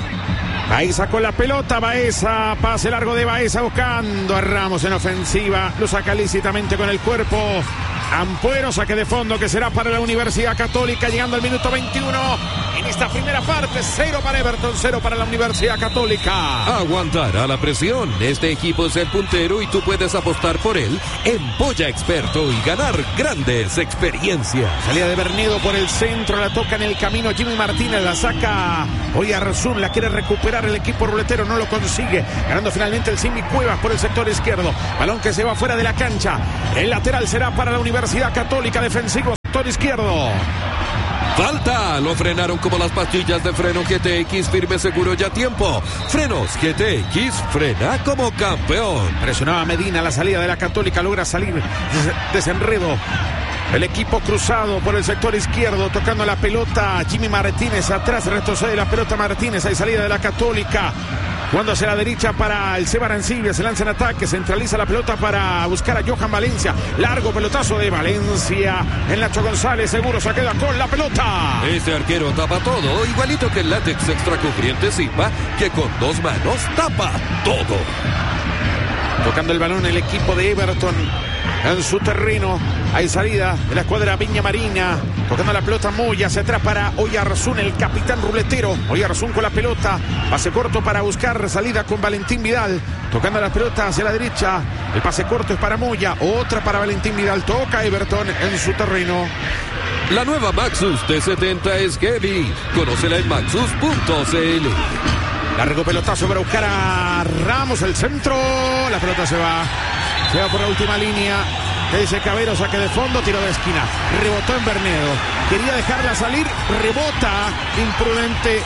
Baeza con la pelota, Baeza, pase largo de Baeza buscando a Ramos en ofensiva, lo saca lícitamente con el cuerpo. Ampuero, saque de fondo que será para la Universidad Católica, llegando al minuto veintiuno. En esta primera parte, cero para Everton, cero para la Universidad Católica. Aguantará la presión. Este equipo es el puntero y tú puedes apostar por él en Polla Experto y ganar grandes experiencias. Salida de Bernedo por el centro, la toca en el camino Jimmy Martínez, la saca Oyarzún, la quiere recuperar el equipo ruletero, no lo consigue. Ganando finalmente el Simi Cuevas por el sector izquierdo. Balón que se va fuera de la cancha. El lateral será para la Universidad Católica, defensivo sector izquierdo. Falta, lo frenaron como las pastillas de freno G T X, firme, seguro y a tiempo. Frenos G T X, frena como campeón. Presionaba Medina, la salida de la Católica, logra salir des desenredo. El equipo cruzado por el sector izquierdo, tocando la pelota Jimmy Martínez, atrás retrocede la pelota Martínez, hay salida de la Católica. Cuando hacia la derecha para el Seba Arancibia, se lanza en ataque, centraliza la pelota para buscar a Johan Valencia. Largo pelotazo de Valencia. En Nacho González, seguro se queda con la pelota. Este arquero tapa todo, igualito que el látex extracubriente Zipa, que con dos manos tapa todo. Tocando el balón el equipo de Everton en su terreno. Hay salida de la escuadra Viña Marina. Tocando la pelota Moya hacia atrás para Oyarzún, el capitán ruletero. Oyarzún con la pelota. Pase corto para buscar salida con Valentín Vidal. Tocando la pelota hacia la derecha. El pase corto es para Moya. Otra para Valentín Vidal. Toca Everton en su terreno. La nueva Maxus T setenta es heavy. Conócela en maxus punto c l. Largo pelotazo para buscar a Ramos, el centro. La pelota se va. Se va por la última línea. Que dice Cabero, saque de fondo, tiro de esquina. Rebotó en Bernedo. Quería dejarla salir. Rebota. Imprudente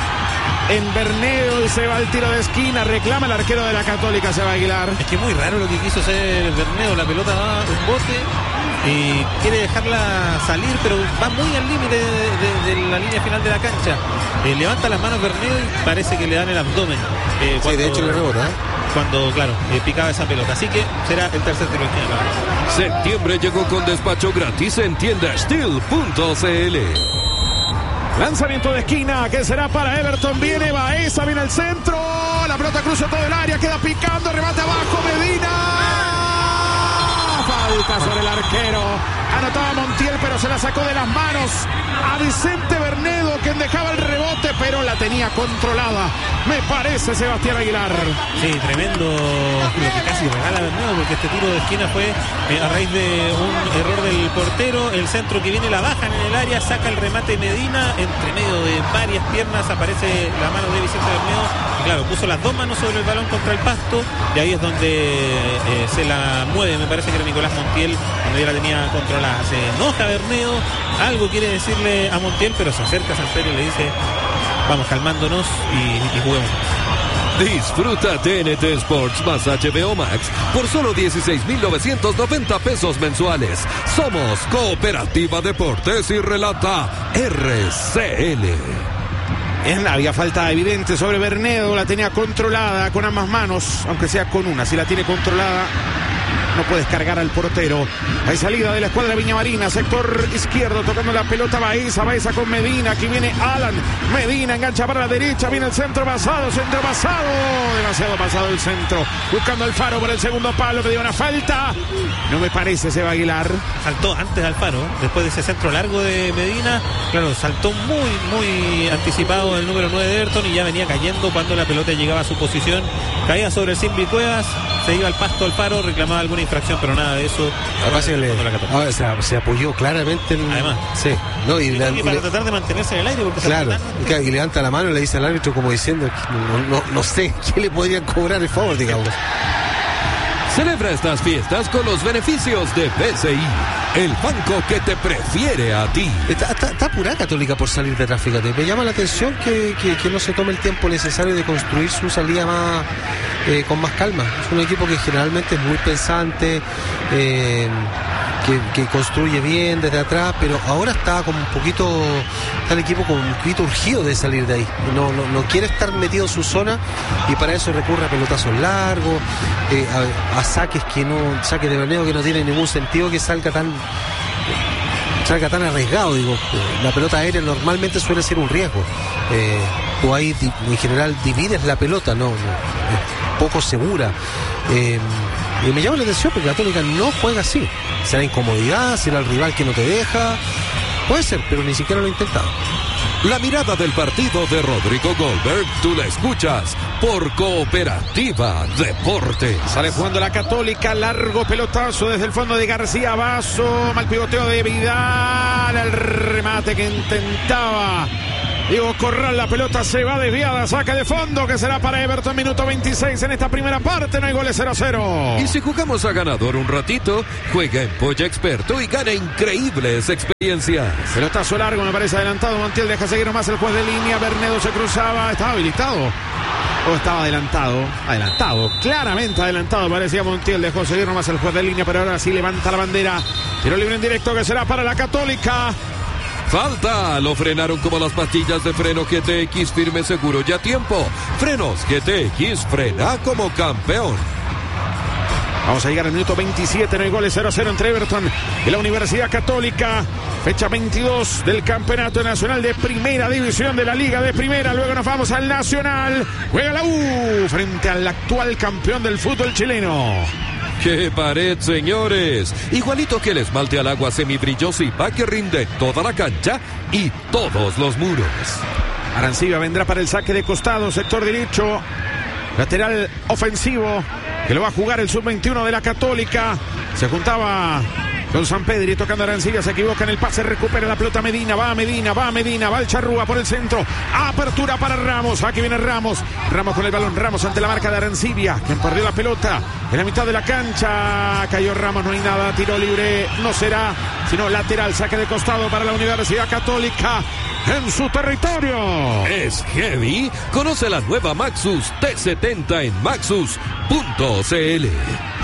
en Bernedo y se va al tiro de esquina. Reclama el arquero de la Católica, Seba Aguilar. Es que muy raro lo que quiso hacer Bernedo. La pelota va un bote y quiere dejarla salir, pero va muy al límite de, de, de la línea final de la cancha. Eh, levanta las manos Bernedo y parece que le dan el abdomen. Eh, cuando, sí, de hecho le rebota, ¿eh? Cuando, claro, eh, picaba esa pelota. Así que será el tercer tiro de esquina. Septiembre llegó con despacho gratis en tienda steel punto c l. Lanzamiento de esquina que será para Everton. Viene Baeza, viene al centro. La pelota cruza todo el área, queda picando, remate abajo Medina. Falta sobre el arquero. Anotaba Montiel, pero se la sacó de las manos a Vicente Bernedo, quien dejaba el rebote, pero la tenía controlada. Me parece, Sebastián Aguilar. Sí, tremendo lo que casi regala Bernedo, porque este tiro de esquina fue eh, a raíz de un error del portero. El centro que viene la bajan en el área, saca el remate Medina, entre medio de varias piernas aparece la mano de Vicente Bernedo. Y claro, puso las dos manos sobre el balón contra el pasto, y ahí es donde eh, se la mueve, me parece que era Nicolás Montiel, donde ya la tenía controlada. Se enoja Bernedo, algo quiere decirle a Montiel, pero se acerca a Samperio y le dice: vamos calmándonos y, y juguemos. Disfruta T N T Sports más H B O Max por solo dieciséis mil novecientos noventa pesos mensuales. Somos Cooperativa Deportes y relata R C L. En había falta evidente sobre Bernedo, la tenía controlada con ambas manos, aunque sea con una, si la tiene controlada no puedes cargar al portero. Hay salida de la escuadra Viña Marina, sector izquierdo, tocando la pelota Baeza, Baeza con Medina, aquí viene Alan, Medina engancha para la derecha, viene el centro pasado, centro pasado, demasiado pasado el centro, buscando Alfaro por el segundo palo, que dio una falta, no me parece, Seba Aguilar. Saltó antes Alfaro, después de ese centro largo de Medina, claro, saltó muy, muy anticipado el número nueve de Everton y ya venía cayendo cuando la pelota llegaba a su posición, caía sobre el Simbi Cuevas, se iba al pasto Alfaro, reclamaba alguna infracción, pero nada de eso. Además, se, le, ahora, se, se apoyó claramente en, además sí, no, y, y la, para y tratar de mantenerse en el aire, porque claro, y, y levanta la mano y le dice al árbitro como diciendo no, no, no sé qué le podrían cobrar el favor, digamos. Celebra estas fiestas con los beneficios de B C I, el banco que te prefiere a ti. Está, está, está apurada Católica por salir de atrás, fíjate. Me llama la atención que, que, que no se tome el tiempo necesario de construir su salida más eh, con más calma. Es un equipo que generalmente es muy pensante, eh, que, que construye bien desde atrás, pero ahora está como un poquito, está el equipo como un poquito urgido de salir de ahí. No, no, no quiere estar metido en su zona y para eso recurre a pelotazos largos, eh, a, a saques que no, saques de Bernedo que no tiene ningún sentido que salga tan salga tan arriesgado, digo. La pelota aérea normalmente suele ser un riesgo. Eh, tú ahí en general divides la pelota, no, no es poco segura. Eh, Y me llama la atención porque Católica no juega así. Será incomodidad, será el rival que no te deja. Puede ser, pero ni siquiera lo he intentado. La mirada del partido de Rodrigo Goldberg, tú la escuchas por Cooperativa Deportes. Sale jugando la Católica, largo pelotazo desde el fondo de García Basso, mal pivoteo de Vidal, el remate que intentaba Diego Corral, la pelota se va desviada, saca de fondo que será para Everton, minuto veintiséis en esta primera parte, no hay goles, cero a cero. Y si jugamos a ganador un ratito, juega en Polla Experto y gana increíbles experiencias. Pelotazo largo, me parece adelantado, Montiel deja seguir nomás el juez de línea, Bernedo se cruzaba, estaba habilitado. O estaba adelantado, adelantado, claramente adelantado, parecía Montiel, dejó seguir nomás el juez de línea, pero ahora sí levanta la bandera. Tiro libre en directo que será para la Católica. Falta, lo frenaron como las pastillas de freno G T X, firme, seguro y a tiempo. Frenos G T X, frena como campeón. Vamos a llegar al minuto veintisiete, no hay goles, cero a cero entre Everton y la Universidad Católica. Fecha veintidós del Campeonato Nacional de Primera División de la Liga de Primera. Luego nos vamos al Nacional. Juega la U frente al actual campeón del fútbol chileno. ¡Qué pared, señores! Igualito que el esmalte al agua semibrilloso y pa' que rinde toda la cancha y todos los muros. Arancibia vendrá para el saque de costado, sector derecho. Lateral ofensivo que lo va a jugar el sub veintiuno de la Católica. Se juntaba con San Pedri tocando a Arancibia, se equivoca en el pase, recupera la pelota Medina, va a Medina, va a Medina, va el Charrúa por el centro, apertura para Ramos, aquí viene Ramos, Ramos con el balón, Ramos ante la marca de Arancibia, quien perdió la pelota en la mitad de la cancha, cayó Ramos, no hay nada, tiro libre, no será, sino lateral, saque de costado para la Universidad Católica en su territorio. ¿Es heavy? Conoce la nueva Maxus T setenta en maxus punto c l.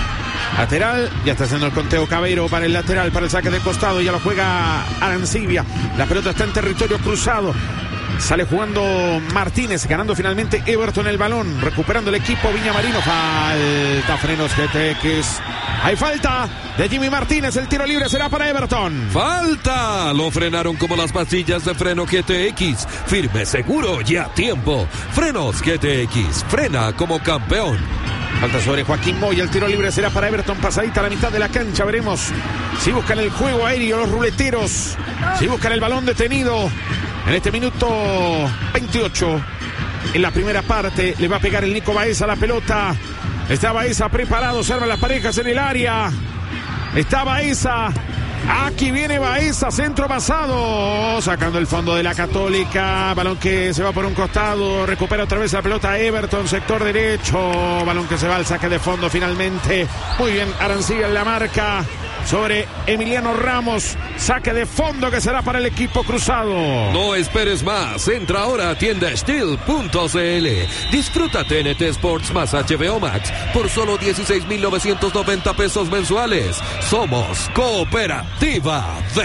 Lateral, ya está haciendo el conteo Cabero para el lateral, para el saque de costado, ya lo juega Arancibia, la pelota está en territorio cruzado, sale jugando Martínez, ganando finalmente Everton el balón, recuperando el equipo Viña Marino, falta frenos G T X, hay falta de Jimmy Martínez, el tiro libre será para Everton. ¡Falta! Lo frenaron como las pastillas de freno G T X, firme, seguro y a tiempo. Frenos G T X, frena como campeón. Falta sobre Joaquín Moya, el tiro libre será para Everton, pasadita a la mitad de la cancha, veremos si buscan el juego aéreo los ruleteros, si buscan el balón detenido en este minuto veintiocho, en la primera parte, le va a pegar el Nico Baeza a la pelota, está Baeza preparado, se arman las parejas en el área, está Baeza, aquí viene Baeza, centro pasado, sacando el fondo de la Católica, balón que se va por un costado, recupera otra vez la pelota Everton, sector derecho, balón que se va al saque de fondo finalmente, muy bien Arancibia en la marca sobre Emiliano Ramos, saque de fondo que será para el equipo cruzado. No esperes más, entra ahora a tienda steel punto c l, disfruta T N T Sports más H B O Max por solo dieciséis mil novecientos noventa pesos mensuales. Somos Cooperativa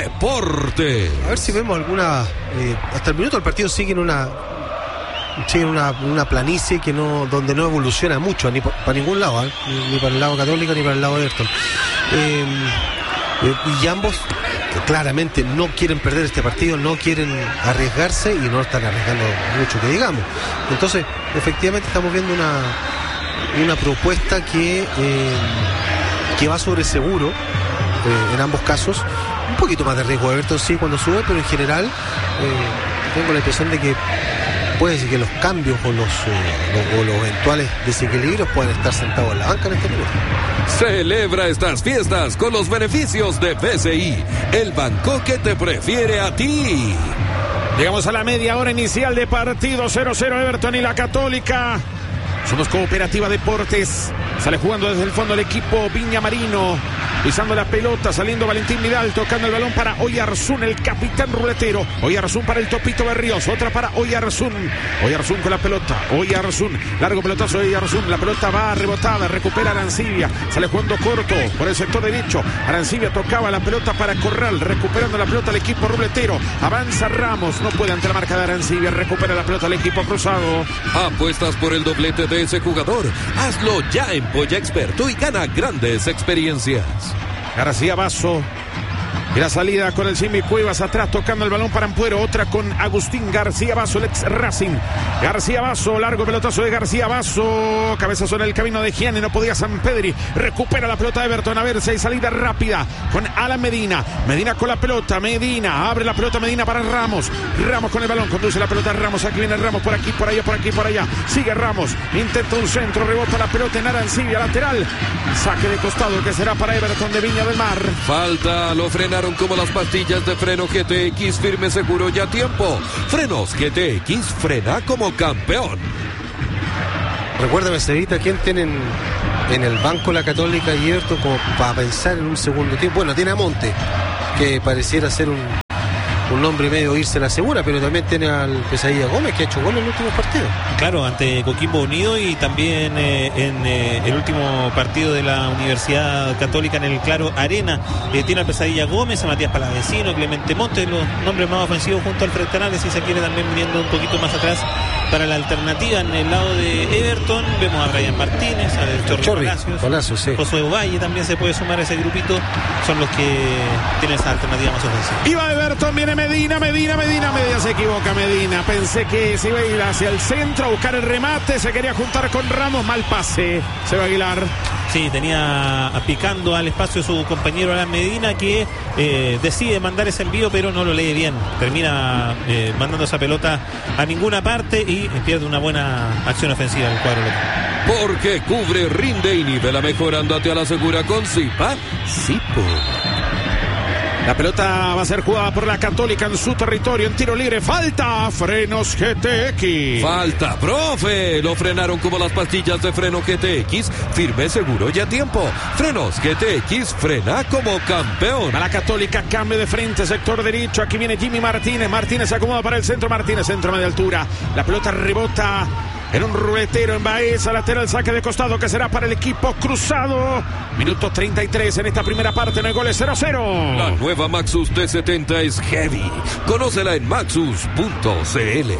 Deporte. A ver si vemos alguna, eh, hasta el minuto del partido siguen una siguen una, una planicie que no, donde no evoluciona mucho, ni para ningún lado, ¿eh? ni, ni para el lado Católico ni para el lado de Everton. Eh, eh, y ambos eh, claramente no quieren perder este partido, no quieren arriesgarse y no están arriesgando mucho que digamos. Entonces, efectivamente estamos viendo una, una propuesta que, eh, que va sobre seguro eh, en ambos casos. Un poquito más de riesgo de Everton sí cuando sube, pero en general eh, tengo la impresión de que puede ser que los cambios o los, eh, los, o los eventuales desequilibrios puedan estar sentados en la banca en este minuto. Celebra estas fiestas con los beneficios de B C I, el banco que te prefiere a ti. Llegamos a la media hora inicial de partido, cero cero Everton y la Católica. Somos Cooperativa Deportes. Sale jugando desde el fondo el equipo Viña Marino. Pisando la pelota, saliendo Valentín Vidal, tocando el balón para Oyarzún, el capitán ruletero. Oyarzún para el Topito Berríos, otra para Oyarzún. Oyarzún con la pelota, Oyarzún, largo pelotazo de Oyarzún, la pelota va rebotada, recupera Arancibia, sale jugando corto por el sector derecho. Arancibia tocaba la pelota para Corral, recuperando la pelota el equipo ruletero. Avanza Ramos, no puede ante la marca de Arancibia, recupera la pelota el equipo cruzado. Apuestas por el doblete de ese jugador, hazlo ya en Polla Experto y gana grandes experiencias. García Basso Y la salida con el Jimmy Cuevas atrás tocando el balón para Ampuero. Otra con Agustín García Basso, el ex Racing. García Basso, largo pelotazo de García Basso. Cabezazo en el camino de Gianni, no podía Sampedri. Recupera la pelota de Everton. A ver si hay salida rápida con Alan Medina. Medina con la pelota. Medina abre la pelota. Medina para Ramos. Ramos con el balón. Conduce la pelota a Ramos. Aquí viene Ramos por aquí, por allá, por aquí, por allá. Sigue Ramos. Intenta un centro. Rebota la pelota en Arancibia, lateral. Saque de costado que será para Everton de Viña del Mar. Falta, lo frenaron como las pastillas de freno G T X, firme, seguro y a tiempo. Frenos G T X, frena como campeón. Recuérdame, Cevita, ¿quién tienen en el banco la Católica y Everton como para pensar en un segundo tiempo? Bueno, tiene a Monte, que pareciera ser un, un hombre medio irse la segura, pero también tiene al Pesadilla Gómez, que ha hecho gol en el último partido. Claro, ante Coquimbo Unido y también eh, en eh, el último partido de la Universidad Católica en el Claro Arena. Eh, tiene al Pesadilla Gómez, a Matías Palavecino, Clemente Montes, los nombres más ofensivos junto al Alfred Canales, si se quiere también viniendo un poquito más atrás para la alternativa. En el lado de Everton vemos a Brian Martínez, a Chorri, Chorri Palacios, Palacios, sí. Josué Ovalle también se puede sumar a ese grupito. Son los que tienen esa alternativa más ofensiva. Iba Everton, viene Medina, Medina, Medina, Medina, se equivoca Medina. Pensé que se iba a ir hacia el centro a buscar el remate, se quería juntar con Ramos, mal pase. Se va a Aguilar. Sí, tenía picando al espacio su compañero Alan Medina, que eh, decide mandar ese envío, pero no lo lee bien. Termina eh, mandando esa pelota a ninguna parte y pierde una buena acción ofensiva del cuadro local. Porque cubre, rinde y nivela mejor. Ándate a la segura con Zipa. Zipo. La pelota va a ser jugada por la Católica en su territorio, en tiro libre. Falta, Frenos G T X. Falta, profe. Lo frenaron como las pastillas de freno G T X. Firme, seguro y a tiempo. Frenos G T X, frena como campeón. A la Católica, cambio de frente, sector derecho. Aquí viene Jimmy Martínez. Martínez se acomoda para el centro. Martínez, centro media altura. La pelota rebota en un ruletero en Baeza, lateral, saque de costado que será para el equipo cruzado. Minuto treinta y tres en esta primera parte, en el gol es cero cero. La nueva Maxus T setenta es heavy. Conócela en maxus punto c l.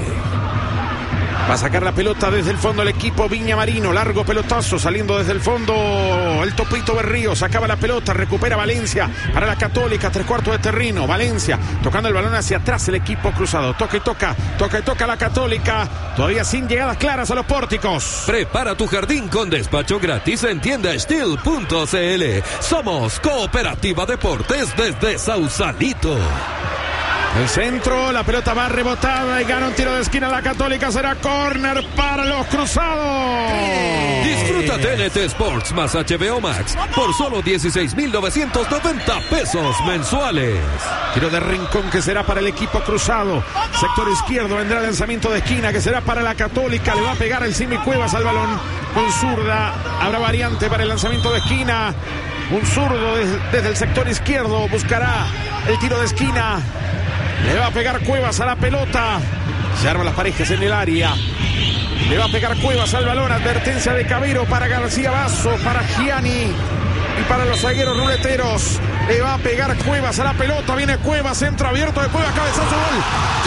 Va a sacar la pelota desde el fondo el equipo Viña Marino. Largo pelotazo saliendo desde el fondo. El Topito Berrío sacaba la pelota. Recupera Valencia para la Católica. Tres cuartos de terreno. Valencia tocando el balón hacia atrás. El equipo cruzado. Toca y toca. Toca y toca la Católica. Todavía sin llegadas claras a los pórticos. Prepara tu jardín con despacho gratis en tienda steel punto c l. Somos Cooperativa Deportes desde Sausalito. El centro, la pelota va rebotada y gana un tiro de esquina la Católica. Será córner para los cruzados. Disfruta T N T Sports más H B O Max por solo dieciséis mil novecientos noventa pesos mensuales. Tiro de rincón que será para el equipo cruzado. Sector izquierdo vendrá el lanzamiento de esquina que será para la Católica. Le va a pegar el Simi Cuevas al balón con zurda. Habrá variante para el lanzamiento de esquina. Un zurdo desde, desde el sector izquierdo buscará el tiro de esquina. Le va a pegar Cuevas a la pelota. Se arman las parejas en el área. Le va a pegar Cuevas al balón. Advertencia de Cabero para García Basso, para Gianni y para los zagueros ruleteros. Le va a pegar Cuevas a la pelota. Viene Cuevas, centro abierto de Cuevas, cabezazo, gol.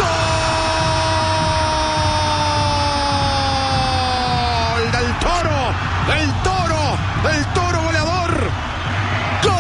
¡Gol! Del Toro, del Toro, del Toro goleador. ¡Gol!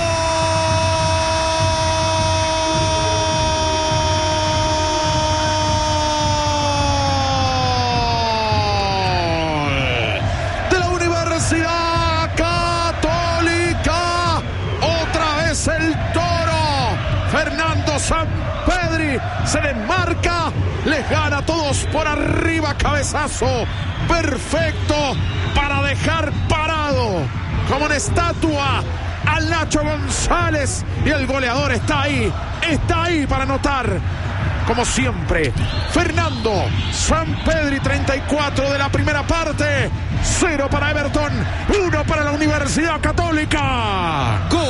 El Toro, Fernando Sampedri se desmarca, les gana a todos por arriba, cabezazo perfecto para dejar parado como una estatua al Nacho González, y el goleador está ahí, está ahí para anotar. Como siempre, Fernando Sampedri, treinta y cuatro de la primera parte, cero para Everton, uno para la Universidad Católica. ¡Gol!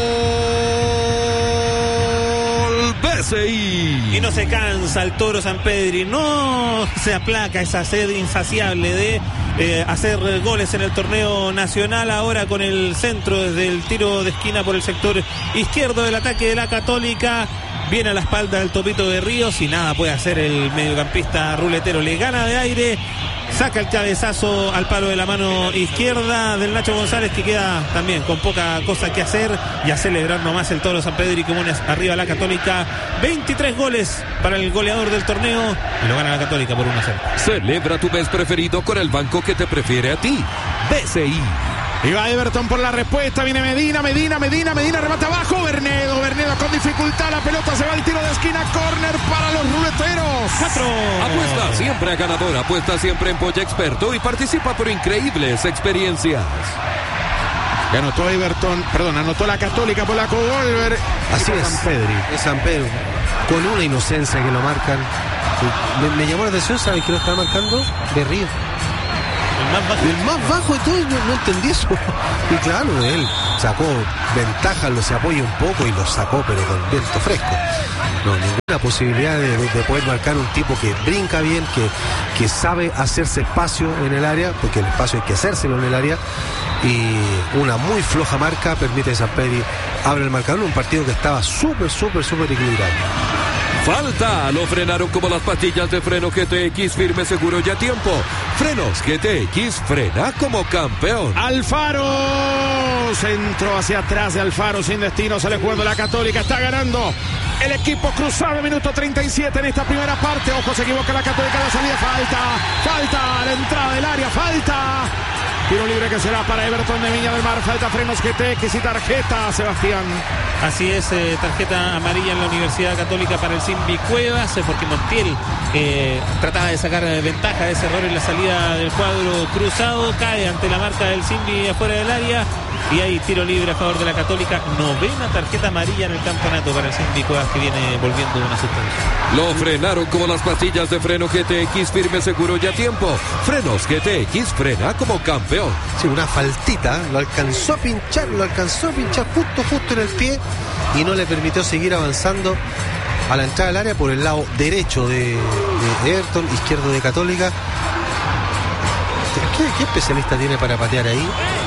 B C I. Y no se cansa el Toro Sampedri, no se aplaca esa sed insaciable de eh, hacer goles en el torneo nacional. Ahora con el centro desde el tiro de esquina por el sector izquierdo del ataque de la Católica. viene a la espalda del Topito de Ríos y nada puede hacer el mediocampista ruletero. Le gana de aire, saca el cabezazo al palo de la mano izquierda del Nacho González, que queda también con poca cosa que hacer, y a celebrar nomás el Toro San Pedro y Comunes arriba la Católica. veintitrés goles para el goleador del torneo y lo gana la Católica por uno a cero. Celebra tu mes preferido con el banco que te prefiere a ti. B C I. Y va Everton por la respuesta, viene Medina, Medina, Medina, Medina, remata abajo, Bernedo, Bernedo con dificultad, la pelota se va al tiro de esquina, córner para los ruleteros. Cuatro. Apuesta siempre a ganador, apuesta siempre en Polla Experto y participa por increíbles experiencias. Y anotó Everton, perdón, anotó la Católica por la Cogolver. Así es, San Pedro. es San Pedro, con una inocencia que lo marcan. Me, me llamó la atención, ¿sabes quién lo estaba marcando? De Río. El más bajo. El más bajo de todos, no, no entendí eso. Y claro, él sacó ventaja, lo se apoya un poco y lo sacó, pero con viento fresco. No, ninguna posibilidad de, de, de poder marcar un tipo que brinca bien, que, que sabe hacerse espacio en el área, porque el espacio hay que hacérselo en el área. Y una muy floja marca permite a San Pedro abre el marcador en un partido que estaba súper, súper, súper equilibrado. Falta, lo frenaron como las pastillas de freno G T X, firme, seguro y a tiempo. Frenos G T X, frena como campeón. Alfaro, centro hacia atrás de Alfaro, sin destino, sale jugando la Católica, está ganando el equipo cruzado, minuto treinta y siete en esta primera parte. Ojo, se equivoca la Católica, la salida, falta, falta, la entrada del área, falta. Tiro libre que será para Everton de Viña del Mar. Falta Frenos G T X y tarjeta, Sebastián. Así es, eh, tarjeta amarilla en la Universidad Católica para el Simbi Cuevas, eh, porque Montiel eh, trataba de sacar eh, ventaja de ese error en la salida del cuadro cruzado. Cae ante la marca del Simbi afuera del área. Y hay tiro libre a favor de la Católica. Novena tarjeta amarilla en el campeonato para el Simbi Cuevas, que viene volviendo de una suspensión. Lo frenaron como las pastillas de freno G T X, firme, seguro y a tiempo. Frenos G T X, frena como campeón. Sí, una faltita, lo alcanzó a pinchar, lo alcanzó a pinchar justo, justo en el pie y no le permitió seguir avanzando a la entrada del área por el lado derecho de, de Everton, izquierdo de Católica. ¿Qué, qué especialista tiene para patear ahí?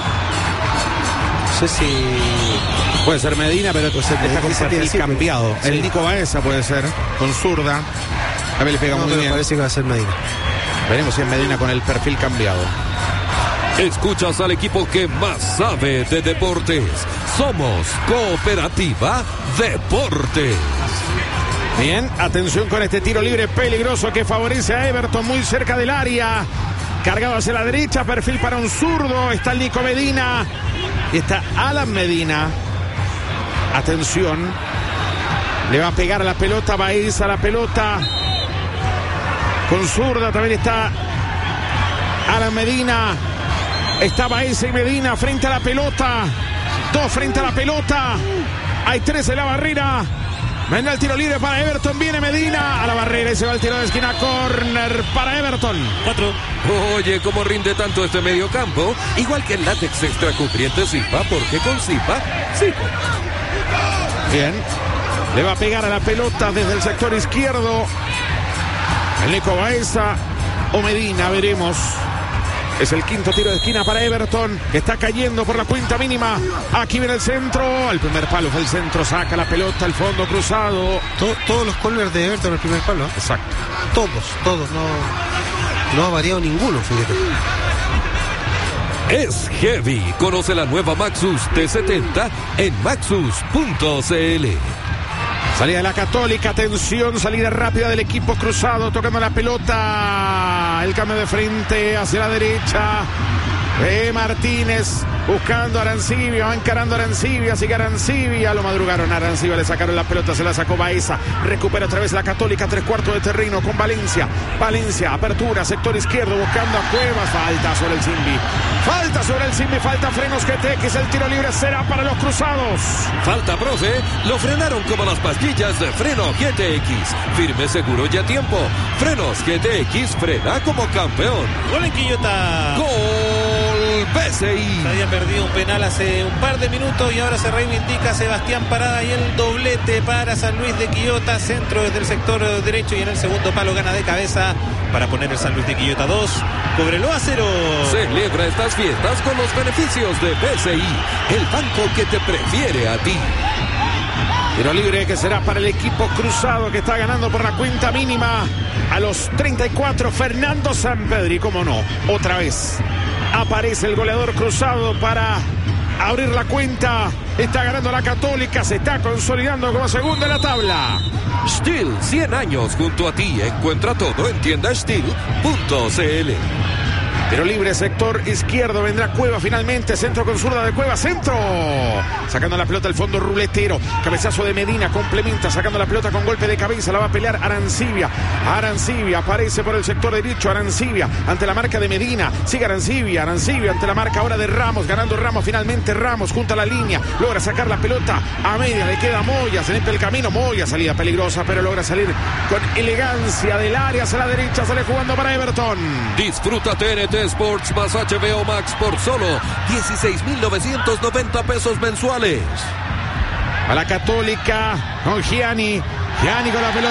No sé si... Puede ser Medina, pero pues está con perfil decir, cambiado. sí. El Nico Baeza puede ser, con zurda. A ver, le pega No, muy pero bien. parece que va a ser Medina. Veremos si es Medina con el perfil cambiado. Escuchas al equipo que más sabe de deportes. Somos Cooperativa Deportes. Bien, atención con este tiro libre peligroso que favorece a Everton muy cerca del área. Cargado hacia la derecha, perfil para un zurdo. Está el Nico Medina. Y está Alan Medina. Atención. Le va a pegar a la pelota, va a irse a la pelota. Con zurda también está Alan Medina. Está Baeza y Medina frente a la pelota. Dos frente a la pelota. Hay tres en la barrera. Venga el tiro libre para Everton. Viene Medina a la barrera y se va el tiro de esquina. Corner para Everton. Cuatro. Oye, cómo rinde tanto este mediocampo. Igual que el látex extra cubriente Zipa, porque con Zipa, Zipa. Bien. Le va a pegar a la pelota desde el sector izquierdo. El Nico Baeza o Medina, veremos. Es el quinto tiro de esquina para Everton, que está cayendo por la cuenta mínima. Aquí viene el centro. El primer palo fue el centro. Saca la pelota al fondo cruzado. To- todos los corners de Everton en el primer palo. ¿eh? Exacto. Todos, todos. No, no ha variado ninguno, fíjate. Es heavy. Conoce la nueva Maxus T setenta en maxus punto c l. Salida de la Católica, atención, salida rápida del equipo cruzado, tocando la pelota, el cambio de frente hacia la derecha, eh, Martínez buscando a Arancibia, va encarando a Arancibia, sigue Arancibia, lo madrugaron a Arancibia, le sacaron la pelota, se la sacó Baeza, recupera otra vez la Católica, tres cuartos de terreno con Valencia, Valencia, apertura, sector izquierdo, buscando a Cuevas, falta sobre el Simbi, falta sobre el Simbi, falta Frenos G T X, el tiro libre será para los cruzados. Falta, profe. Lo frenaron como las pastillas de freno G T X. Firme, seguro y a tiempo. Frenos G T X, frena como campeón. Gol en Quillota. Gol B C I. Se había perdido un penal hace un par de minutos y ahora se reivindica Sebastián Parada y el doblete para San Luis de Quillota. Centro desde el sector derecho y en el segundo palo gana de cabeza para poner el San Luis de Quillota dos. Cóbrelo a cero. Celebra estas fiestas con los beneficios de B C I, el banco que te prefiere a ti. Tiro libre que será para el equipo cruzado, que está ganando por la cuenta mínima a los treinta y cuatro. Fernando Sampedri, cómo no, otra vez aparece el goleador cruzado para abrir la cuenta. Está ganando la Católica, se está consolidando como segundo en la tabla. Steel, cien años junto a ti. Encuentra todo en tienda steel punto c l. Tiro libre, sector izquierdo, vendrá Cueva finalmente, centro con zurda de Cueva, centro, sacando la pelota al fondo ruletero, cabezazo de Medina, complementa, sacando la pelota con golpe de cabeza, la va a pelear Arancibia, Arancibia aparece por el sector derecho, Arancibia ante la marca de Medina, sigue Arancibia, Arancibia ante la marca ahora de Ramos, ganando Ramos, finalmente Ramos junto a la línea, logra sacar la pelota a media, le queda Moya, se limpia el camino, Moya, salida peligrosa, pero logra salir con elegancia del área hacia la derecha, sale jugando para Everton. Disfruta T N T Sports más H B O Max por solo dieciséis mil novecientos noventa pesos mensuales. A la Católica con Gianni, Gianni con la pelota.